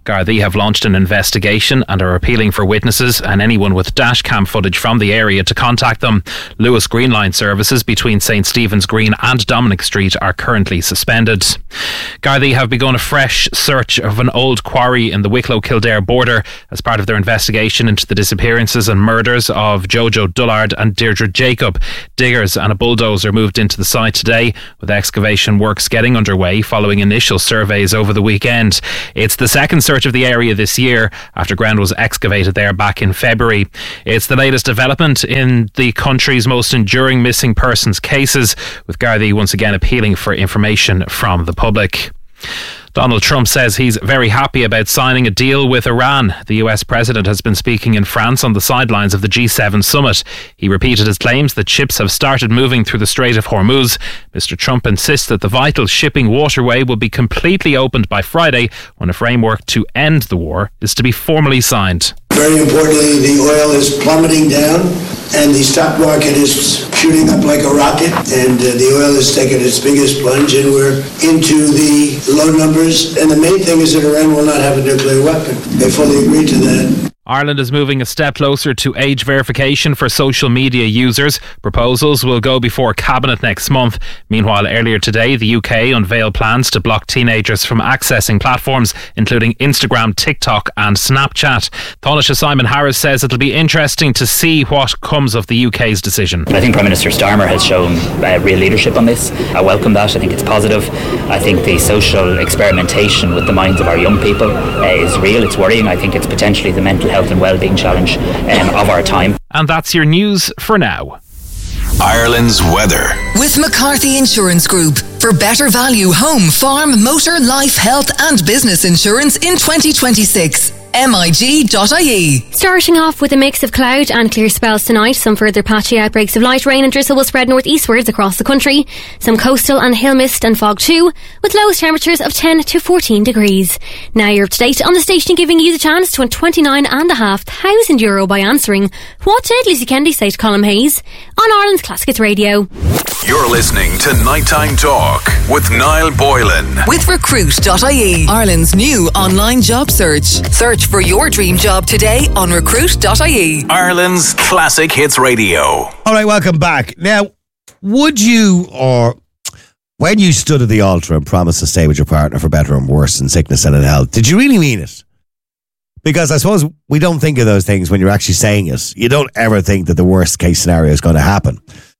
Speaker 20: Gardaí have launched an investigation and are appealing for witnesses and anyone with dashcam footage from the area to contact them. Lewis Green Line services between St Stephen's Green and Dominic Street are currently suspended. Gardaí have begun a fresh search of an old quarry in the Wicklow-Kildare border as part of their investigation into the disappearances and murders of Jojo Dullard and Deirdre Jacob. Diggers and a bulldozer moved into the site today, with excavation works getting underway following initial surveys over the weekend. It's the second search of the area this year after ground was excavated there back in February. It's the latest development in the country's most enduring missing persons cases, with Gardaí once again appealing for information from the public. Donald Trump says he's very happy about signing a deal with Iran. The U S president has been speaking in France on the sidelines of the G seven summit. He repeated his claims that ships have started moving through the Strait of Hormuz. Mister Trump insists that the vital shipping waterway will be completely opened by Friday, when a framework to end the war is to be formally signed.
Speaker 21: Very importantly, the oil is plummeting down and the stock market is shooting up like a rocket, and uh, the oil is taking its biggest plunge and we're into the low numbers. And the main thing is that Iran will not have a nuclear weapon. They fully agreed to that.
Speaker 20: Ireland is moving a step closer to age verification for social media users. Proposals will go before Cabinet next month. Meanwhile, earlier today, the U K unveiled plans to block teenagers from accessing platforms including Instagram, TikTok and Snapchat. Taoiseach Simon Harris says it'll be interesting to see what comes of the U K's decision.
Speaker 22: I think Prime Minister Starmer has shown uh, real leadership on this. I welcome that. I think it's positive. I think the social experimentation with the minds of our young people uh, is real. It's worrying. I think it's potentially the mental health and well-being challenge um, of our time.
Speaker 20: And that's your news for now.
Speaker 3: Ireland's weather.
Speaker 4: With McCarthy Insurance Group. For better value home, farm, motor, life, health and business insurance in twenty twenty-six. M I G dot I E.
Speaker 23: Starting off with a mix of cloud and clear spells tonight. Some further patchy outbreaks of light rain and drizzle will spread northeastwards across the country. Some coastal and hill mist and fog too, with lowest temperatures of ten to fourteen degrees. Now you're up to date on the station, giving you the chance to win twenty-nine and a half thousand euro by answering what did Lucy Kennedy say to Colm Hayes on Ireland's Classic Hits Radio.
Speaker 3: You're listening to Nighttime Talk with Niall Boylan.
Speaker 4: With recruit dot I E, Ireland's new online job search. Search for your dream job today on recruit dot I E.
Speaker 3: Ireland's Classic Hits Radio.
Speaker 2: All right, welcome back. Now, would you, or when you stood at the altar and promised to stay with your partner for better and worse in sickness and in health, did you really mean it? Because I suppose we don't think of those things when you're actually saying it. You don't ever think that the worst case scenario is going to happen.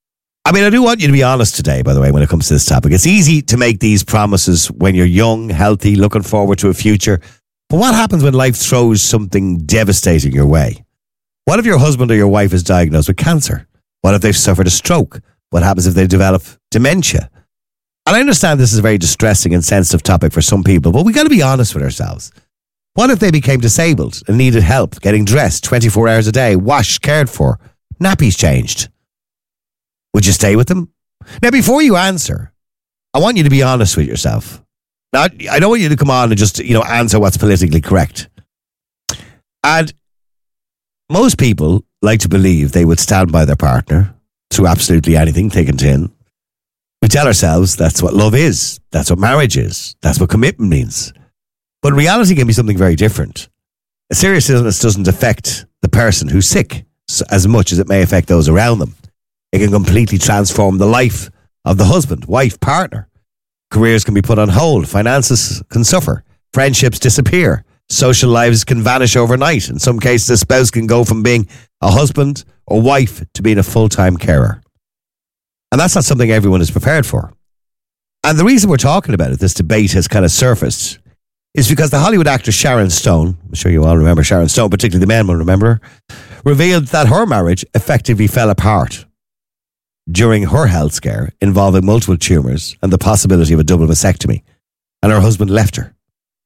Speaker 2: I mean, I do want you to be honest today, by the way, when it comes to this topic. It's easy to make these promises when you're young, healthy, looking forward to a future. But what happens when life throws something devastating your way? What if your husband or your wife is diagnosed with cancer? What if they've suffered a stroke? What happens if they develop dementia? And I understand this is a very distressing and sensitive topic for some people, but we got to be honest with ourselves. What if they became disabled and needed help getting dressed twenty-four hours a day, washed, cared for, nappies changed? Would you stay with them? Now, before you answer, I want you to be honest with yourself. Now, I don't want you to come on and just, you know, answer what's politically correct. And most people like to believe they would stand by their partner through absolutely anything, thick and thin. We tell ourselves that's what love is. That's what marriage is. That's what commitment means. But reality can be something very different. A serious illness doesn't affect the person who's sick as much as it may affect those around them. It can completely transform the life of the husband, wife, partner. Careers can be put on hold. Finances can suffer. Friendships disappear. Social lives can vanish overnight. In some cases, a spouse can go from being a husband or wife to being a full-time carer. And that's not something everyone is prepared for. And the reason we're talking about it, this debate has kind of surfaced, is because the Hollywood actress Sharon Stone, I'm sure you all remember Sharon Stone, particularly the men will remember her, revealed that her marriage effectively fell apart during her health scare involving multiple tumours and the possibility of a double mastectomy. And her husband left her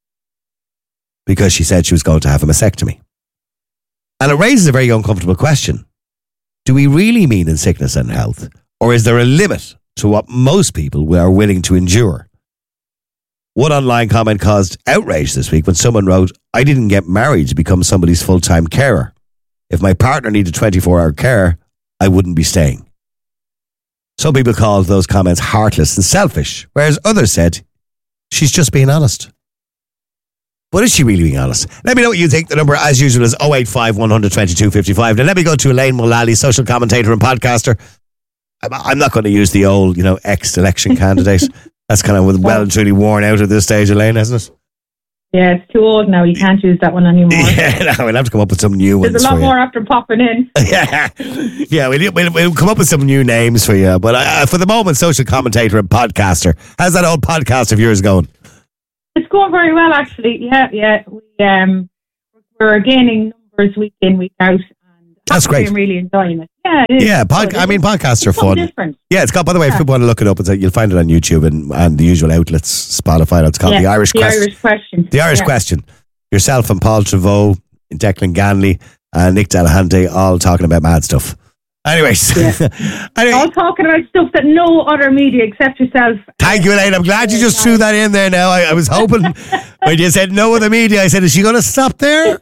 Speaker 2: because she said she was going to have a mastectomy. And it raises a very uncomfortable question. Do we really mean in sickness and health? Or is there a limit to what most people are willing to endure? One online comment caused outrage this week when someone wrote, I didn't get married to become somebody's full-time carer. If my partner needed twenty-four hour care, I wouldn't be staying. Some people called those comments heartless and selfish, whereas others said, she's just being honest. But is she really being honest? Let me know what you think. The number, as usual, is oh eight five, one hundred, twenty-two fifty-five. Now, let me go to Elaine Mullally, social commentator and podcaster. I'm, I'm not going to use the old, you know, ex-election candidate. That's kind of well and truly worn out at this stage, Elaine, hasn't it?
Speaker 1: Yeah, it's too old now. You can't use that one anymore.
Speaker 2: Yeah, no, we'll have to come up with some new
Speaker 1: There's
Speaker 2: ones.
Speaker 1: a lot
Speaker 2: for
Speaker 1: more
Speaker 2: you.
Speaker 1: after popping in.
Speaker 2: Yeah, yeah, we'll, we'll, we'll come up with some new names for you. But uh, for the moment, social commentator and podcaster. How's that old podcast of yours going?
Speaker 1: It's going very well, actually. Yeah, yeah. We, um, we're gaining numbers week in, week out. And
Speaker 2: That's great.
Speaker 1: I'm really enjoying it. Yeah, it is.
Speaker 2: Yeah, pod, I mean, podcasts are
Speaker 1: It's
Speaker 2: fun.
Speaker 1: something different.
Speaker 2: Yeah, it's got, by the way, if
Speaker 1: Yeah.
Speaker 2: people want to look it up, it's, you'll find it on YouTube and, and the usual outlets, Spotify. It's called
Speaker 1: Yeah,
Speaker 2: The Irish
Speaker 1: the
Speaker 2: Question.
Speaker 1: Irish Question.
Speaker 2: The Irish
Speaker 1: Yeah.
Speaker 2: Question. Yourself and Paul Trevaux, Declan Ganley, and Nick Delahunty all talking about mad stuff. Anyways. anyway.
Speaker 1: All talking about stuff that no other media except yourself.
Speaker 2: Thank you, Elaine. I'm glad you just threw that in there now. I, I was hoping when you said no other media, I said, is she going to stop there?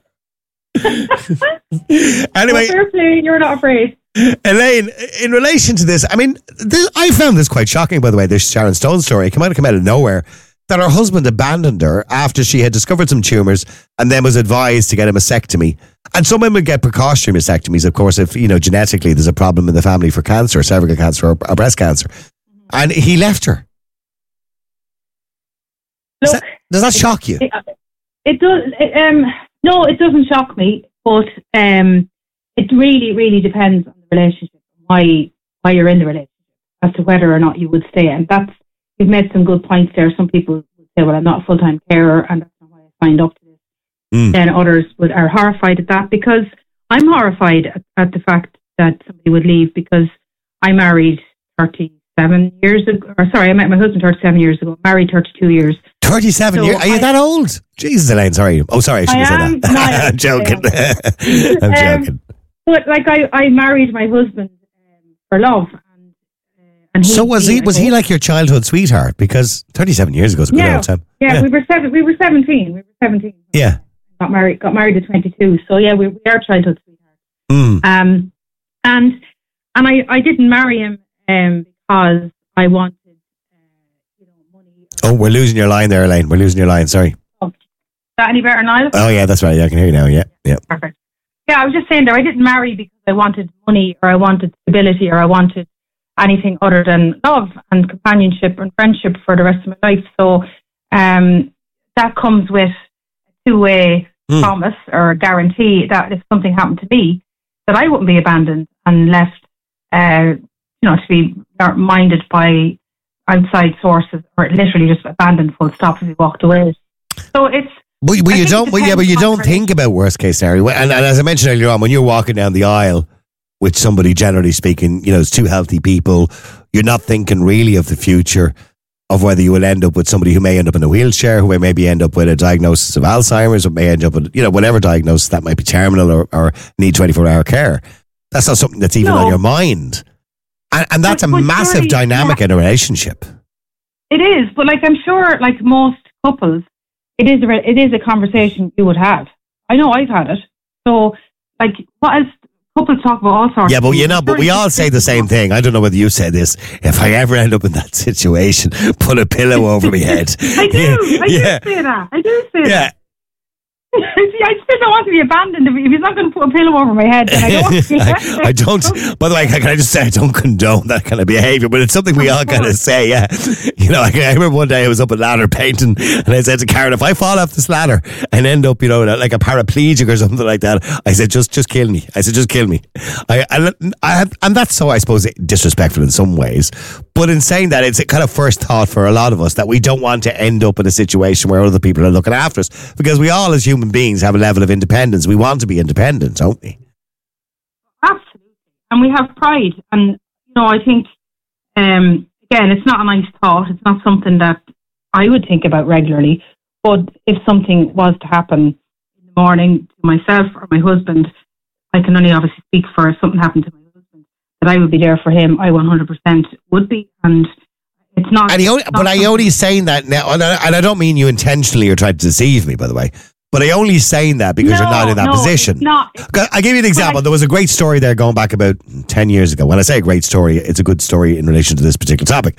Speaker 2: Anyway.
Speaker 1: Well, fair play, you're not afraid.
Speaker 2: Elaine, in relation to this, I mean, this, I found this quite shocking, by the way, this Sharon Stone story. It came out, come out of nowhere. That her husband abandoned her after she had discovered some tumours and then was advised to get a mastectomy. And some women get precautionary mastectomies, of course, if, you know, genetically there's a problem in the family for cancer, cervical cancer or, or breast cancer. And he left her.
Speaker 1: Look,
Speaker 2: does, that, does that shock you?
Speaker 1: It, it does. It, um, no, it doesn't shock me, but um, it really, really depends on the relationship, why why you're in the relationship, as to whether or not you would stay. And that's, you've made some good points there. Some people would say, well, I'm not a full-time carer, and that's not why I signed up to this.
Speaker 2: Mm.
Speaker 1: Then others would, are horrified at that, because I'm horrified at, at the fact that somebody would leave, because I married thirty-seven years ago. Or sorry, I met my husband thirty-seven years ago, married thirty-two years.
Speaker 2: thirty-seven
Speaker 1: So
Speaker 2: years? Are you
Speaker 1: I-
Speaker 2: that old? Jesus, Elaine, sorry. Oh, sorry, I shouldn't
Speaker 1: I
Speaker 2: have
Speaker 1: am
Speaker 2: said that.
Speaker 1: not-
Speaker 2: I'm joking. I'm
Speaker 1: Um,
Speaker 2: joking.
Speaker 1: But like I, I married my husband um, for love, and uh, and he,
Speaker 2: So was he was he like your childhood sweetheart? Because thirty-seven years ago is a good
Speaker 1: yeah,
Speaker 2: old time.
Speaker 1: yeah, we were seven, we were seventeen, we were seventeen.
Speaker 2: Yeah.
Speaker 1: Got married, got married at twenty-two. So yeah, we, we are childhood sweethearts.
Speaker 2: Mm.
Speaker 1: Um, and and I, I didn't marry him um because I wanted.
Speaker 2: Oh, we're losing your line there, Elaine. We're losing your line. Sorry.
Speaker 1: Is that any better, Niall?
Speaker 2: Oh, yeah, that's right. Yeah, I can hear you now. Yeah, yeah.
Speaker 1: Perfect. Yeah, I was just saying there, I didn't marry because I wanted money or I wanted stability or I wanted anything other than love and companionship and friendship for the rest of my life. So um, that comes with a two-way
Speaker 2: Mm.
Speaker 1: promise or a guarantee that if something happened to me, that I wouldn't be abandoned and left, uh, you know, to be minded by outside sources, or literally just abandoned full stop if he walked away. So it's.
Speaker 2: But, but
Speaker 1: I
Speaker 2: you
Speaker 1: think
Speaker 2: don't.
Speaker 1: it
Speaker 2: But yeah, but
Speaker 1: depends
Speaker 2: you
Speaker 1: on
Speaker 2: don't
Speaker 1: the
Speaker 2: think about worst case scenario. And, and as I mentioned earlier on, when you're walking down the aisle with somebody, generally speaking, you know, it's two healthy people. You're not thinking really of the future, of whether you will end up with somebody who may end up in a wheelchair, who may maybe end up with a diagnosis of Alzheimer's, or may end up with, you know, whatever diagnosis that might be, terminal or, or need twenty-four hour care. That's not something that's even
Speaker 1: No.
Speaker 2: on your mind. And, and that's
Speaker 1: But-
Speaker 2: a
Speaker 1: but
Speaker 2: massive
Speaker 1: surely-
Speaker 2: dynamic
Speaker 1: yeah.
Speaker 2: in a relationship.
Speaker 1: It is, but like I'm sure, like most couples, it is a re- it is a conversation you would have. I know I've had it. So, like, what else? Couples talk about all sorts.
Speaker 2: Yeah, but
Speaker 1: of
Speaker 2: you
Speaker 1: things.
Speaker 2: know, but we all say the same thing. I don't know whether you say this. If I ever end up in that situation, put a pillow over my head.
Speaker 1: I do. I
Speaker 2: Yeah.
Speaker 1: do say that. I do say
Speaker 2: Yeah.
Speaker 1: that. See, I still don't want to be abandoned. If, if he's not going to put a pillow over my head, then I don't want to be
Speaker 2: I, I don't. By the way, can I just say I don't condone that kind of behaviour, but it's something we all kind of say. Yeah, you know, I, I remember one day I was up a ladder painting, and I said to Karen, "If I fall off this ladder and end up, you know, like a paraplegic or something like that," I said, "Just, just kill me." I said, "Just kill me." I, I, I and that's so, I suppose, disrespectful in some ways. But in saying that, it's a kind of first thought for a lot of us that we don't want to end up in a situation where other people are looking after us, because we all, as human beings, have a level of independence. We want to be independent, don't we?
Speaker 1: Absolutely. And we have pride. And, you know, I think, um, again, it's not a nice thought. It's not something that I would think about regularly. But if something was to happen in the morning to myself or my husband, I can only obviously speak for if something happened to my husband, that I would be there for him. I one hundred percent would be. And it's not.
Speaker 2: And he only,
Speaker 1: it's
Speaker 2: but
Speaker 1: not
Speaker 2: I only saying that now, and I, and I don't mean you intentionally or trying to deceive me, by the way. But I only saying that because
Speaker 1: No,
Speaker 2: you're not in that
Speaker 1: no,
Speaker 2: position.
Speaker 1: it's not.
Speaker 2: I'll give you an example. There was a great story there going back about ten years ago. When I say a great story, it's a good story in relation to this particular topic.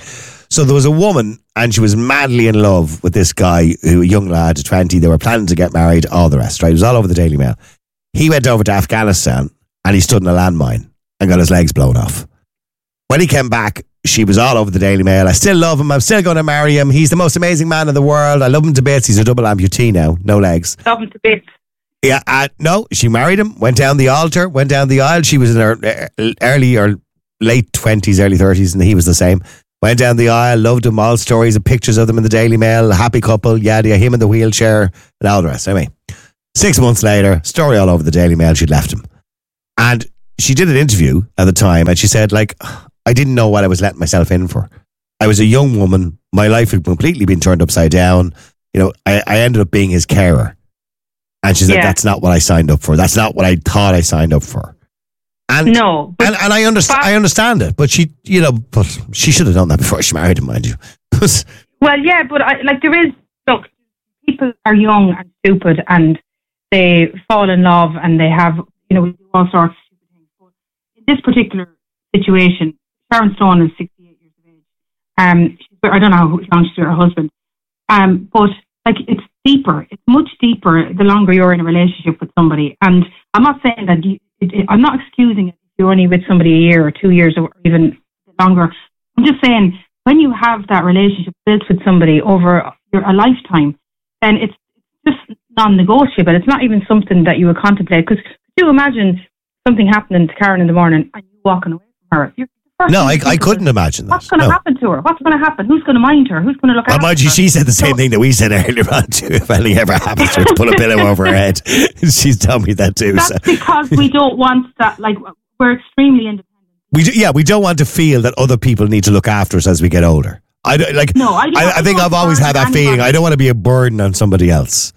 Speaker 2: So there was a woman, and she was madly in love with this guy, who a young lad, twenty. They were planning to get married, all the rest, right? It was all over the Daily Mail. He went over to Afghanistan, and he stood in a landmine and got his legs blown off. When he came back, she was all over the Daily Mail. I still love him. I'm still going to marry him. He's the most amazing man in the world. I love him to bits. He's a double amputee now, no legs.
Speaker 1: Love him to bits.
Speaker 2: Yeah, uh, no, she married him, went down the altar, went down the aisle. She was in her early or late twenties, early thirties, and he was the same. Went down the aisle, loved him, all stories and pictures of them in the Daily Mail, happy couple, yada, him in the wheelchair, and all the rest. Anyway, six months later, story all over the Daily Mail, she'd left him. And she did an interview at the time, and she said, like, I didn't know what I was letting myself in for. I was a young woman. My life had completely been turned upside down. You know, I, I ended up being his carer. And she said, yeah. that's not what I signed up for. That's not what I thought I signed up for. And,
Speaker 1: no.
Speaker 2: And, and I, understand, I understand it. But she, you know, but she should have done that before she married him, mind you.
Speaker 1: Well, yeah, but I, like there is, look, people are young and stupid and they fall in love and they have, you know, we do all sorts of stupid things. But in this particular situation, Sharon Stone is sixty-eight years of age. Um, she's, I don't know how long she's with her husband. Um, but like it's deeper. It's much deeper the longer you're in a relationship with somebody. And I'm not saying that you, it, it, I'm not excusing it if you're only with somebody a year or two years or even longer. I'm just saying when you have that relationship built with somebody over your, a lifetime, then it's just non-negotiable. It's not even something that you would contemplate. Because could you imagine something happening to Karen in the morning and you walking away from her? You're
Speaker 2: No, I, I couldn't imagine that.
Speaker 1: What's going to
Speaker 2: no.
Speaker 1: happen to her? What's going to happen? Who's going to mind her? Who's going to look
Speaker 2: well,
Speaker 1: after
Speaker 2: mind you,
Speaker 1: her?
Speaker 2: she said the same so, thing that we said earlier on too. If anything ever happens to her, to put a pillow over her head. She's told me that too.
Speaker 1: That's
Speaker 2: so.
Speaker 1: because we don't want that. Like we're extremely independent.
Speaker 2: We do, yeah, we don't want to feel that other people need to look after us as we get older. I don't, like.
Speaker 1: No, I, don't,
Speaker 2: I, I think I've always had that feeling. I don't want to be a burden on somebody else.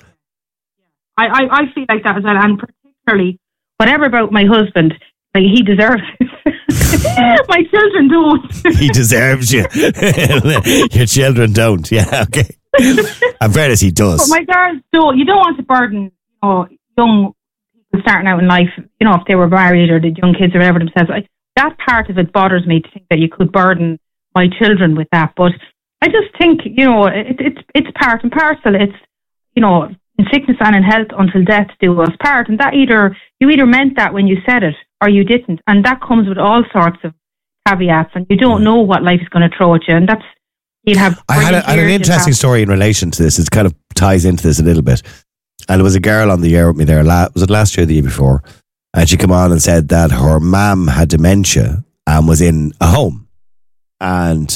Speaker 1: I, I, I feel like that as well, and particularly whatever about my husband, like he deserves it. My children don't.
Speaker 2: He deserves you. Your children don't. Yeah, okay. In fairness, he does.
Speaker 1: But my girls don't. You don't want to burden, you know, young people starting out in life. You know, if they were married or the young kids or whatever themselves. I, that part of it bothers me to think that you could burden my children with that. But I just think, you know, it, it's it's part and parcel. It's, you know, in sickness and in health until death do us part, and that either you either meant that when you said it or you didn't, and that comes with all sorts of caveats, and you don't know what life is going to throw at you, and that's you'll have.
Speaker 2: I had, a, I had an interesting
Speaker 1: have.
Speaker 2: story in relation to this. It kind of ties into this a little bit, and there was a girl on the air with me there. La- was it last year or the year before? And she came on and said that her mum had dementia and was in a home, and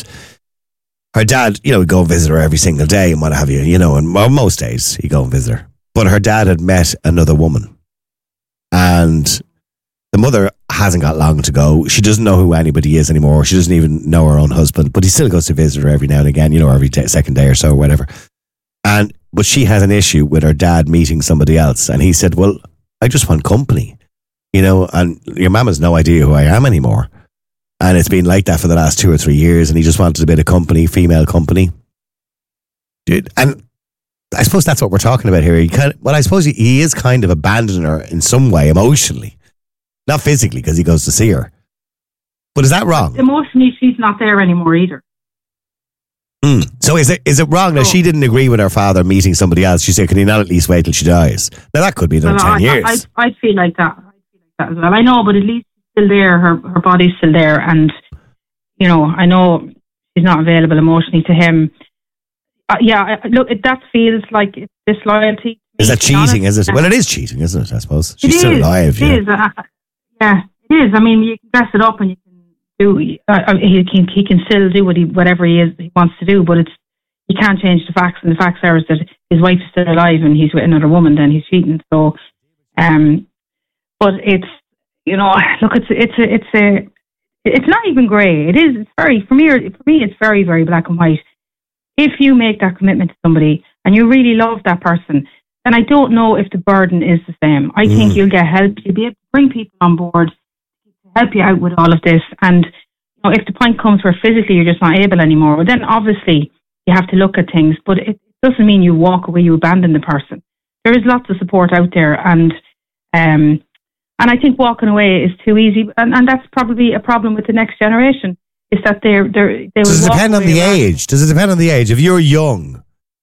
Speaker 2: her dad, you know, would go and visit her every single day and what have you, you know, and well, most days he'd go and visit her. But her dad had met another woman, and the mother hasn't got long to go. She doesn't know who anybody is anymore. She doesn't even know her own husband, but he still goes to visit her every now and again, you know, every day, second day or so or whatever. And, but she has an issue with her dad meeting somebody else. And he said, well, I just want company, you know, and your mum has no idea who I am anymore. And it's been like that for the last two or three years. And he just wanted a bit of company, female company. Dude, and I suppose that's what we're talking about here. He kind of, well, I suppose he, he is kind of abandoning her in some way, emotionally. Not physically, because he goes to see her. But is that wrong?
Speaker 1: Emotionally, she's not there anymore either.
Speaker 2: Mm. So is it is it wrong that oh. she didn't agree with her father meeting somebody else? She said, can he not at least wait till she dies? Now, that could be another
Speaker 1: well,
Speaker 2: ten
Speaker 1: I,
Speaker 2: years.
Speaker 1: I, I, I'd feel like that. I'd feel like that as well. I know, but at least she's still there. Her, her body's still there. And, you know, I know she's not available emotionally to him. Uh, yeah, I, look, it, that feels like it's disloyalty.
Speaker 2: Is that cheating, is it? Well, it is cheating, isn't it, I suppose? She's
Speaker 1: it
Speaker 2: still
Speaker 1: is,
Speaker 2: alive.
Speaker 1: It
Speaker 2: yeah.
Speaker 1: is. Uh, yeah, it is. I mean, you can dress it up and you can do, uh, he can he can still do what he, whatever he is he wants to do, but it's, you can't change the facts, and the facts are is that his wife is still alive and he's with another woman, then he's cheating. So, um, but it's, you know, look, it's, it's a, it's a, it's not even grey. It is, it's very, for me, for me, it's very, very black and white. If you make that commitment to somebody and you really love that person, then I don't know if the burden is the same. I mm. think you'll get help. You'll be able to bring people on board to help you out with all of this. And, you know, if the point comes where physically you're just not able anymore, well, then obviously you have to look at things. But it doesn't mean you walk away, you abandon the person. There is lots of support out there. And um, and I think walking away is too easy. And, and that's probably a problem with the next generation, is that they're they're they
Speaker 2: Does
Speaker 1: will
Speaker 2: it
Speaker 1: walk
Speaker 2: depend on
Speaker 1: away
Speaker 2: the
Speaker 1: around-
Speaker 2: age? Does it depend on the age? If you're young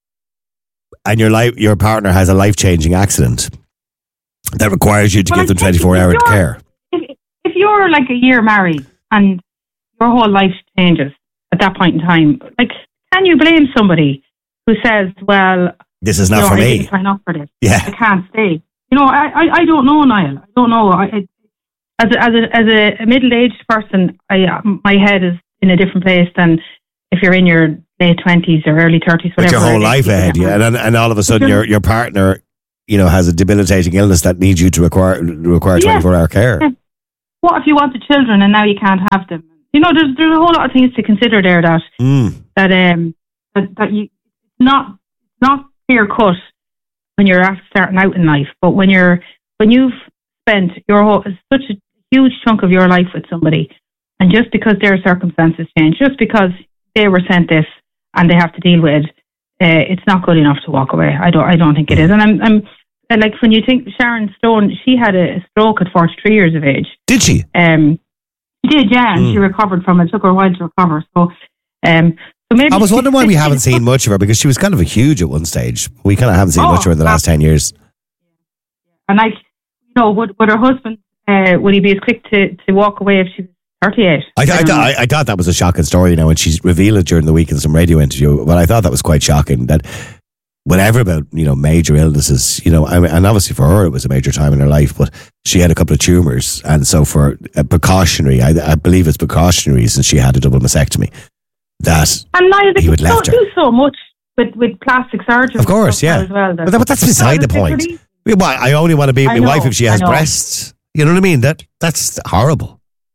Speaker 2: and your life, your partner has a life changing accident that requires you to
Speaker 1: Well,
Speaker 2: give them
Speaker 1: I think
Speaker 2: twenty-four
Speaker 1: if
Speaker 2: hour
Speaker 1: you're-
Speaker 2: care.
Speaker 1: If, if you're like a year married and your whole life changes at that point in time, like, can you blame somebody who says, "Well,
Speaker 2: This is
Speaker 1: you
Speaker 2: not
Speaker 1: know,
Speaker 2: for
Speaker 1: I
Speaker 2: me.
Speaker 1: didn't sign up for this.
Speaker 2: Yeah.
Speaker 1: I can't stay." You know, I, I, I don't know, Niall. I don't know. I, I, as a, as a, as a, a middle-aged person, I, uh, my head is in a different place than if you're in your late twenties or early thirties,
Speaker 2: With
Speaker 1: whatever.
Speaker 2: your whole
Speaker 1: it is.
Speaker 2: life ahead, yeah. And, and all of a sudden your, your partner, you know, has a debilitating illness that needs you to require require
Speaker 1: Yeah.
Speaker 2: twenty-four hour care.
Speaker 1: Yeah. What if you wanted children and now you can't have them? You know, there's there's a whole lot of things to consider there that
Speaker 2: Mm.
Speaker 1: that um that, that you it's not not clear cut when you're after starting out in life, but when you're when you've spent your whole such a huge chunk of your life with somebody, and just because their circumstances change, just because they were sent this and they have to deal with, uh, it's not good enough to walk away. I don't I don't think it is. And I'm I'm uh, like when you think Sharon Stone, she had a stroke at forty-three years of age.
Speaker 2: Did she?
Speaker 1: Um, she did, yeah, and
Speaker 2: Mm.
Speaker 1: she recovered from it. It took her a while to recover. So, um, so maybe
Speaker 2: I was
Speaker 1: she-
Speaker 2: wondering why we haven't seen much of her, because she was kind of a huge at one stage. We kind of haven't seen
Speaker 1: Oh,
Speaker 2: much of her in the last ten years.
Speaker 1: And like, you know, would would her husband uh, would he be as quick to, to walk away if she was thirty-eight?
Speaker 2: I, I,
Speaker 1: don't know.
Speaker 2: I, I thought that was a shocking story, you know, and she's revealed it during the week in some radio interview. But I thought that was quite shocking that whatever about, you know, major illnesses, you know, I mean, and obviously for her it was a major time in her life, but she had a couple of tumours, and so for a precautionary, I, I believe it's precautionary since she had a double mastectomy, that
Speaker 1: And Niall, they
Speaker 2: he
Speaker 1: can
Speaker 2: would
Speaker 1: so,
Speaker 2: left her.
Speaker 1: do so much with, with plastic surgery.
Speaker 2: Of course, yeah.
Speaker 1: As well,
Speaker 2: But, that, but that's beside the point. Yeah, well, I only want to be with
Speaker 1: I
Speaker 2: my wife
Speaker 1: know,
Speaker 2: if she
Speaker 1: I
Speaker 2: has
Speaker 1: know.
Speaker 2: breasts. You know what I mean? That That's horrible.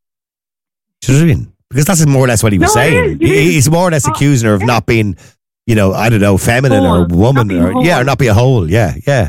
Speaker 2: Do you know what I mean? Because that's more or less what he was
Speaker 1: No, it
Speaker 2: saying.
Speaker 1: is, it
Speaker 2: He-
Speaker 1: is.
Speaker 2: He's more or less
Speaker 1: Oh,
Speaker 2: accusing her of not being, you know, I don't know, feminine
Speaker 1: Whole,
Speaker 2: or woman,
Speaker 1: not being
Speaker 2: or
Speaker 1: whole.
Speaker 2: yeah, or not be a whole. Yeah, yeah.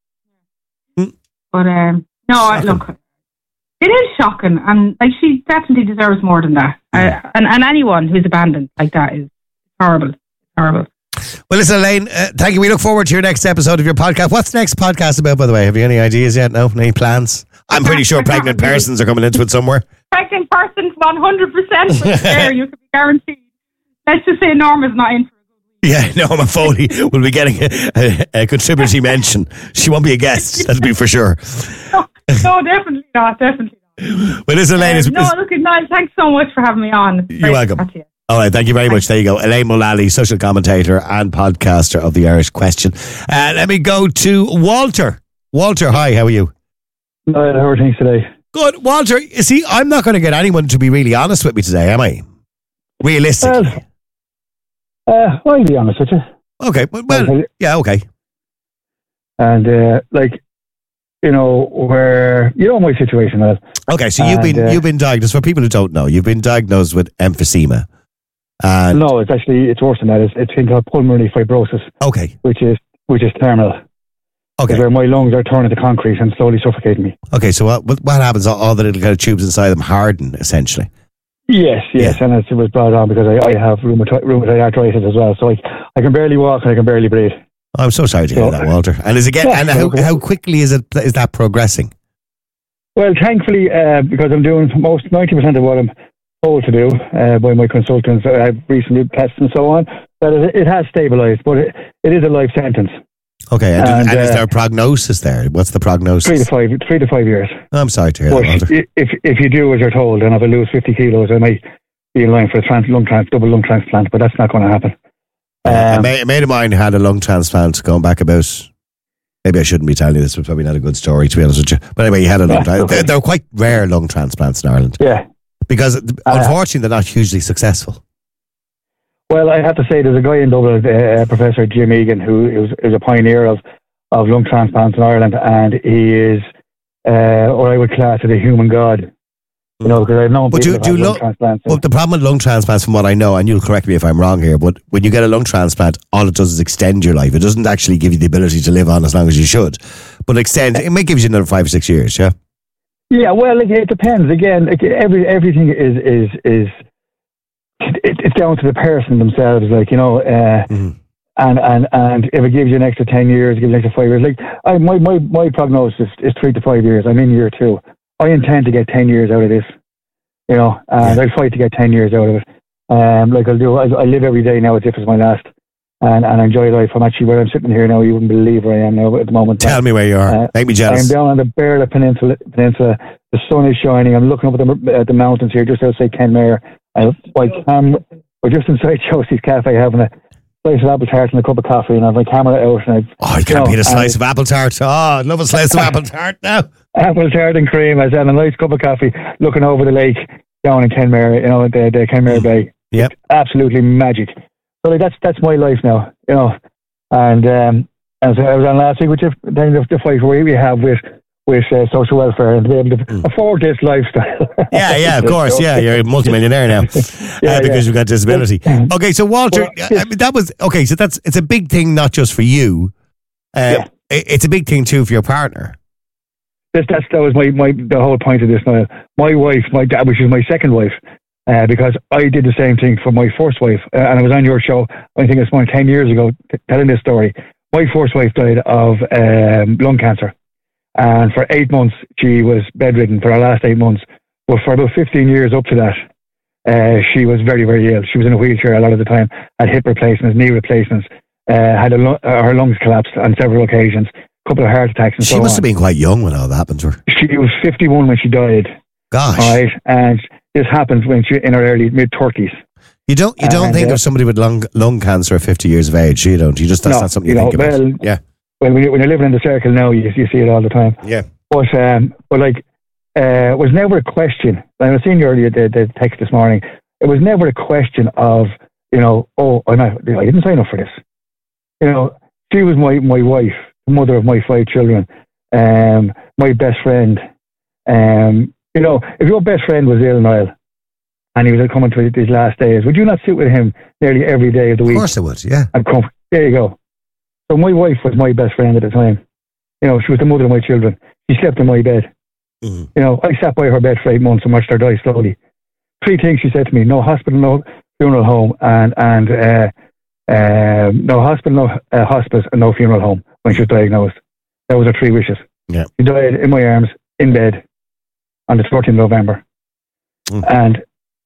Speaker 1: But um, no, I, look, it is shocking, and like she definitely deserves more than that. Uh, and and anyone who's abandoned like that is horrible, horrible.
Speaker 2: Well, listen, Elaine, uh, thank you. We look forward to your next episode of your podcast. What's the next podcast about, by the way? Have you any ideas yet? No? Any plans? I'm pretty sure pregnant persons are coming into it somewhere.
Speaker 1: Pregnant person, one hundred percent there. You can be guaranteed. Let's just say Norma's not in.
Speaker 2: Yeah, Norma Foley will be getting a, a, a contributory mention. She won't be a guest, that'll be for sure.
Speaker 1: No, no, definitely not. Definitely.
Speaker 2: Well, listen, Elaine,
Speaker 1: Um,
Speaker 2: it's,
Speaker 1: no,
Speaker 2: it's-
Speaker 1: look, Niall, thanks so much for having me on. It's
Speaker 2: you're
Speaker 1: great to
Speaker 2: welcome.
Speaker 1: chat to you.
Speaker 2: All right, thank you very much. There you go. Elaine Mullally, social commentator and podcaster of The Irish Question. Uh, let me go to Walter. Walter, hi, how are you?
Speaker 6: Niall, how are things today?
Speaker 2: Good. Walter, you see, I'm not going to get anyone to be really honest with me today, am I? Realistically.
Speaker 6: Uh, I'll be honest with you.
Speaker 2: Okay, well, well yeah, okay.
Speaker 6: And, uh, like, you know, where, you know my situation is.
Speaker 2: Okay, so you've
Speaker 6: And,
Speaker 2: been
Speaker 6: uh,
Speaker 2: you've been diagnosed, for people who don't know, you've been diagnosed with emphysema. And
Speaker 6: no, it's actually, it's worse than that. It's, it's a thing called pulmonary fibrosis.
Speaker 2: Okay.
Speaker 6: Which is, which is terminal.
Speaker 2: Okay.
Speaker 6: Where my lungs are turning to concrete and slowly suffocating me.
Speaker 2: Okay, so what what what happens? All, all the little kind of tubes inside them harden, essentially.
Speaker 6: Yes, yes, and it's, it was brought on because I, I have rheumatoid, rheumatoid arthritis as well, so I, I can barely walk and I can barely breathe.
Speaker 2: I'm so sorry to hear
Speaker 6: So-
Speaker 2: that, Walter. And is it get,
Speaker 6: Yeah,
Speaker 2: and how,
Speaker 6: okay.
Speaker 2: how quickly is it is that progressing?
Speaker 6: Well, thankfully, uh, because I'm doing most ninety percent of what I'm told to do uh, by my consultants, I have recently tests and so on, that it, it has stabilised, but it, it is a life sentence.
Speaker 2: Okay, and,
Speaker 6: And,
Speaker 2: and is
Speaker 6: uh,
Speaker 2: there a prognosis there? What's the prognosis?
Speaker 6: Three to five, three to five years.
Speaker 2: I'm sorry to hear
Speaker 6: But
Speaker 2: that, Walter.
Speaker 6: i- if if you do as you're told, and if I lose fifty kilos, I might be in line for a trans, lung trans, double lung transplant, but that's not going to happen.
Speaker 2: Uh, a, ma- a mate of mine had a lung transplant going back about, maybe I shouldn't be telling you this, it's probably not a good story, to be honest with you. But anyway, he had a lung
Speaker 6: Yeah,
Speaker 2: transplant.
Speaker 6: okay.
Speaker 2: They're, they're quite rare lung transplants in Ireland.
Speaker 6: Yeah.
Speaker 2: Because, unfortunately, they're not hugely successful.
Speaker 6: Well, I have to say, there's a guy in Dublin, uh, Professor Jim Egan, who is, is a pioneer of, of lung transplants in Ireland, and he is uh, what I would class as a human god. You know, because I've known
Speaker 2: But
Speaker 6: people
Speaker 2: do,
Speaker 6: who
Speaker 2: do
Speaker 6: have lung
Speaker 2: lung,
Speaker 6: transplants.
Speaker 2: well, the problem with lung transplants, from what I know, and you'll correct me if I'm wrong here, but when you get a lung transplant, all it does is extend your life. It doesn't actually give you the ability to live on as long as you should. But extend, it may give you another five or six years, yeah?
Speaker 6: Yeah, well, like, it depends. Again, like, every everything is is is it, it's down to the person themselves. Like, you know, uh,
Speaker 2: Mm-hmm.
Speaker 6: and and and if it gives you an extra ten years, it gives you an extra five years. Like, I, my my my prognosis is three to five years. I'm in year two. I intend to get ten years out of this. You know, and I'll fight to get ten years out of it. Um, like I'll do, I, I live every day now as if it's my last, and, and I enjoy life. I'm actually where I'm sitting here now. You wouldn't believe where I am now at the moment.
Speaker 2: Tell me where you are. Uh, Make me jealous.
Speaker 6: I'm down on the Berla Peninsula. Peninsula. The sun is shining. I'm looking up at the, uh, the mountains here, just outside Kenmare. I, my cam, we're just inside Josie's Cafe having a slice of apple tart and a cup of coffee, and I have my camera out. And I,
Speaker 2: oh, you can't beat a slice of apple tart. Oh, I love a slice of apple tart now.
Speaker 6: Apple tart and cream, as and a nice cup of coffee, looking over the lake down in Kenmare, you know, the, the Kenmare Bay.
Speaker 2: Yep.
Speaker 6: It's absolutely magic. So like, that's that's my life now, you know. And um, and so I was on last week, which is the, the fight we we have with with uh, social welfare and to be able to mm. afford this lifestyle.
Speaker 2: Yeah, yeah, of course. Yeah, you're a multimillionaire now
Speaker 6: yeah,
Speaker 2: uh, because
Speaker 6: yeah.
Speaker 2: you've got disability. Okay, so Walter, well, yes. I mean, that was okay. So that's it's a big thing, not just for you. Uh, yeah. It's a big thing too for your partner.
Speaker 6: This, that's, that was my, my the whole point of this. Now, my wife, my dad, which is my second wife, uh, because I did the same thing for my first wife, uh, and I was on your show. I think it's more than ten years ago, t- telling this story. My first wife died of um, lung cancer, and for eight months she was bedridden for her last eight months. But for about fifteen years up to that, uh, she was very, very ill. She was in a wheelchair a lot of the time, had hip replacements, knee replacements, uh, had a lu- uh, her lungs collapsed on several occasions. Couple of heart attacks and
Speaker 2: she
Speaker 6: so
Speaker 2: must
Speaker 6: on.
Speaker 2: have been quite young when all that happened to her.
Speaker 6: She was fifty-one when she died.
Speaker 2: Gosh.
Speaker 6: Right, and this happened when she in her early mid thirties.
Speaker 2: You don't you don't and, think uh, of somebody with lung lung cancer at fifty years of age. You don't. You just that's
Speaker 6: no,
Speaker 2: not something you,
Speaker 6: you know,
Speaker 2: think about.
Speaker 6: Well,
Speaker 2: yeah.
Speaker 6: Well, when, you, when you're living in the circle now, you you see it all the time.
Speaker 2: Yeah.
Speaker 6: But um, but like, uh, it was never a question. I was seeing earlier the, the text this morning. It was never a question of you know, oh, I'm not, I didn't sign up for this. You know, she was my my wife. Mother of my five children, um, my best friend. Um, you know, if your best friend was ill, Niall, and he was coming to his last days, would you not sit with him nearly every day of the week?
Speaker 2: Of course I would, yeah.
Speaker 6: And come, there you go. So my wife was my best friend at the time. You know, she was the mother of my children. She slept in my bed.
Speaker 2: Mm-hmm.
Speaker 6: You know, I sat by her bed for eight months and watched her die slowly. Three things she said to me: no hospital, no funeral home, and and uh, uh, no hospital, no uh, hospice, and no funeral home. When she was diagnosed, that was her three wishes.
Speaker 2: Yeah.
Speaker 6: She died in my arms, in bed, on the thirteenth of November. Mm. And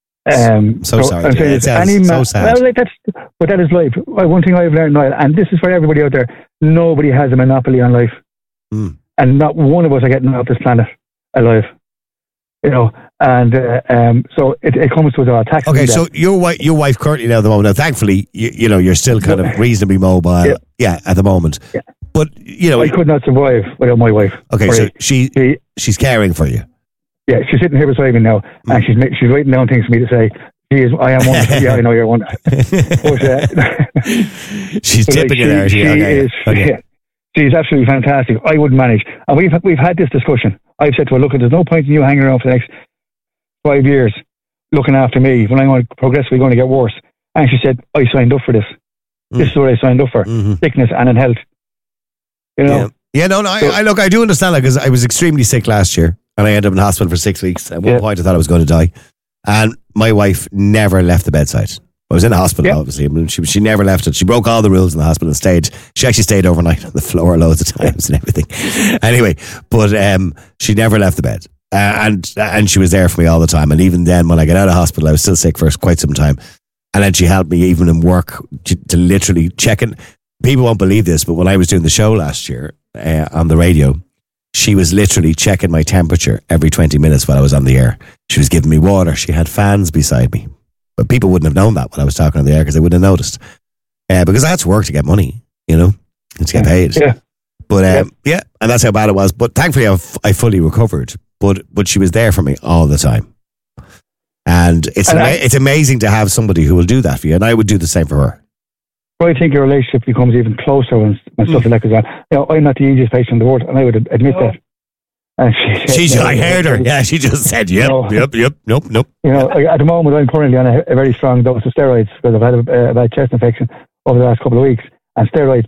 Speaker 6: um,
Speaker 2: so, so sorry.
Speaker 6: I'm saying,
Speaker 2: yeah,
Speaker 6: any
Speaker 2: so
Speaker 6: man,
Speaker 2: sad.
Speaker 6: well, like that's, but that is life. One thing I've learned, Niall, and this is for everybody out there: nobody has a monopoly on life,
Speaker 2: mm.
Speaker 6: and not one of us are getting off this planet alive. You know, and uh, um, so it, it comes with our tax.
Speaker 2: Okay, so your wife, your wife currently now at the moment. Now, thankfully, you, you know, you're still kind of reasonably mobile. Yeah, yeah at the moment.
Speaker 6: Yeah.
Speaker 2: But you know,
Speaker 6: I could not survive without my wife.
Speaker 2: Okay,
Speaker 6: Right.
Speaker 2: so she,
Speaker 6: she
Speaker 2: she's caring for you.
Speaker 6: Yeah, she's sitting here beside me now, mm. and she's ma- she's writing down things for me to say. She is. I am one. Yeah, I know you're one. But, uh,
Speaker 2: she's
Speaker 6: but,
Speaker 2: tipping
Speaker 6: like,
Speaker 2: it there.
Speaker 6: She, she
Speaker 2: okay.
Speaker 6: is.
Speaker 2: Okay.
Speaker 6: Yeah, she's absolutely fantastic. I would manage, and we've we've had this discussion. I've said to her, "Look, there's no point in you hanging around for the next five years looking after me when I'm going to progressively going to get worse." And she said, "I signed up for this. Mm. This is what I signed up for:
Speaker 2: mm-hmm.
Speaker 6: sickness and in health." You know.
Speaker 2: Yeah. Yeah, no, no.
Speaker 6: So,
Speaker 2: I, I look. I do understand that because I was extremely sick last year, and I ended up in hospital for six weeks. At one
Speaker 6: yeah.
Speaker 2: point, I thought I was going to die, and my wife never left the bedside. I was in the hospital, yeah. obviously. I mean, she she never left it. She broke all the rules in the hospital and stayed. She actually stayed overnight on the floor loads of times and everything. Anyway, but um, she never left the bed, uh, and and she was there for me all the time. And even then, when I got out of hospital, I was still sick for quite some time. And then she helped me even in work to, to literally check in. People won't believe this, but when I was doing the show last year uh, on the radio, she was literally checking my temperature every twenty minutes while I was on the air. She was giving me water. She had fans beside me. But people wouldn't have known that when I was talking on the air because they wouldn't have noticed. Uh, because I had to work to get money, you know, and to get paid.
Speaker 6: Yeah.
Speaker 2: But um, yeah. yeah, and that's how bad it was. But thankfully, I, f- I fully recovered. But but she was there for me all the time. And it's
Speaker 6: and
Speaker 2: ama-
Speaker 6: I,
Speaker 2: it's amazing to have somebody who will do that for you. And I would do the same for her.
Speaker 6: I think your relationship becomes even closer when, when mm. stuff like that goes on. You know, I'm not the easiest patient in the world, and I would admit that. And she said,
Speaker 2: She's,
Speaker 6: you know,
Speaker 2: I heard her. Yeah, she just said, yep,
Speaker 6: you know,
Speaker 2: yep, yep, nope, nope.
Speaker 6: You know, at the moment, I'm currently on a, a very strong dose of steroids because I've had a, a bad chest infection over the last couple of weeks. And steroids,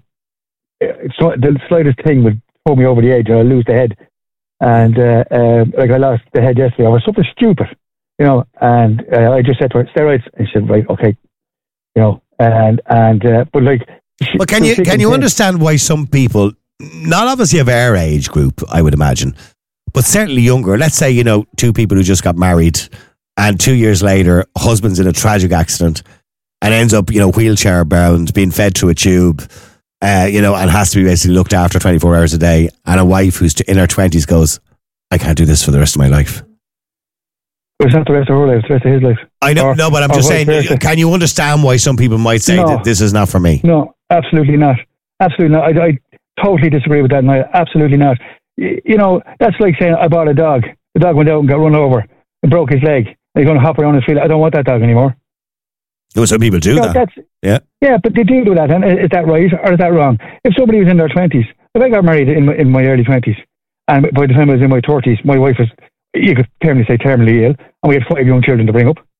Speaker 6: so the slightest thing would pull me over the edge, or I'd lose the head. And uh, uh, like I lost the head yesterday over something stupid, you know. And uh, I just said to her, steroids, and she said, right, okay, you know. And and uh, but like, she,
Speaker 2: but can you can you understand why some people, not obviously of our age group, I would imagine, but certainly younger. Let's say, you know, two people who just got married and two years later, husband's in a tragic accident and ends up, you know, wheelchair bound, being fed through a tube, uh, you know, and has to be basically looked after twenty-four hours a day. And a wife who's in her twenties goes, I can't do this for the rest of my life.
Speaker 6: It's not the rest of her life, it's the rest of his life.
Speaker 2: I know,
Speaker 6: or,
Speaker 2: no, but I'm just saying, versa. Can you understand why some people might say
Speaker 6: no,
Speaker 2: that this is not for me?
Speaker 6: No, absolutely not. Absolutely not. I, I totally disagree with that, Niall. Absolutely not. You, you know, that's like saying I bought a dog. The dog went out and got run over and broke his leg. And he's going to hop around and feel, I don't want that dog anymore.
Speaker 2: Well, some people do
Speaker 6: you know,
Speaker 2: that.
Speaker 6: That's,
Speaker 2: yeah.
Speaker 6: Yeah, but they do do that. And is that right or is that wrong? If somebody was in their twenties, if I got married in my, in my early twenties, and by the time I was in my thirties, my wife was, you could terminally say terminally ill, and we had five young children to bring up.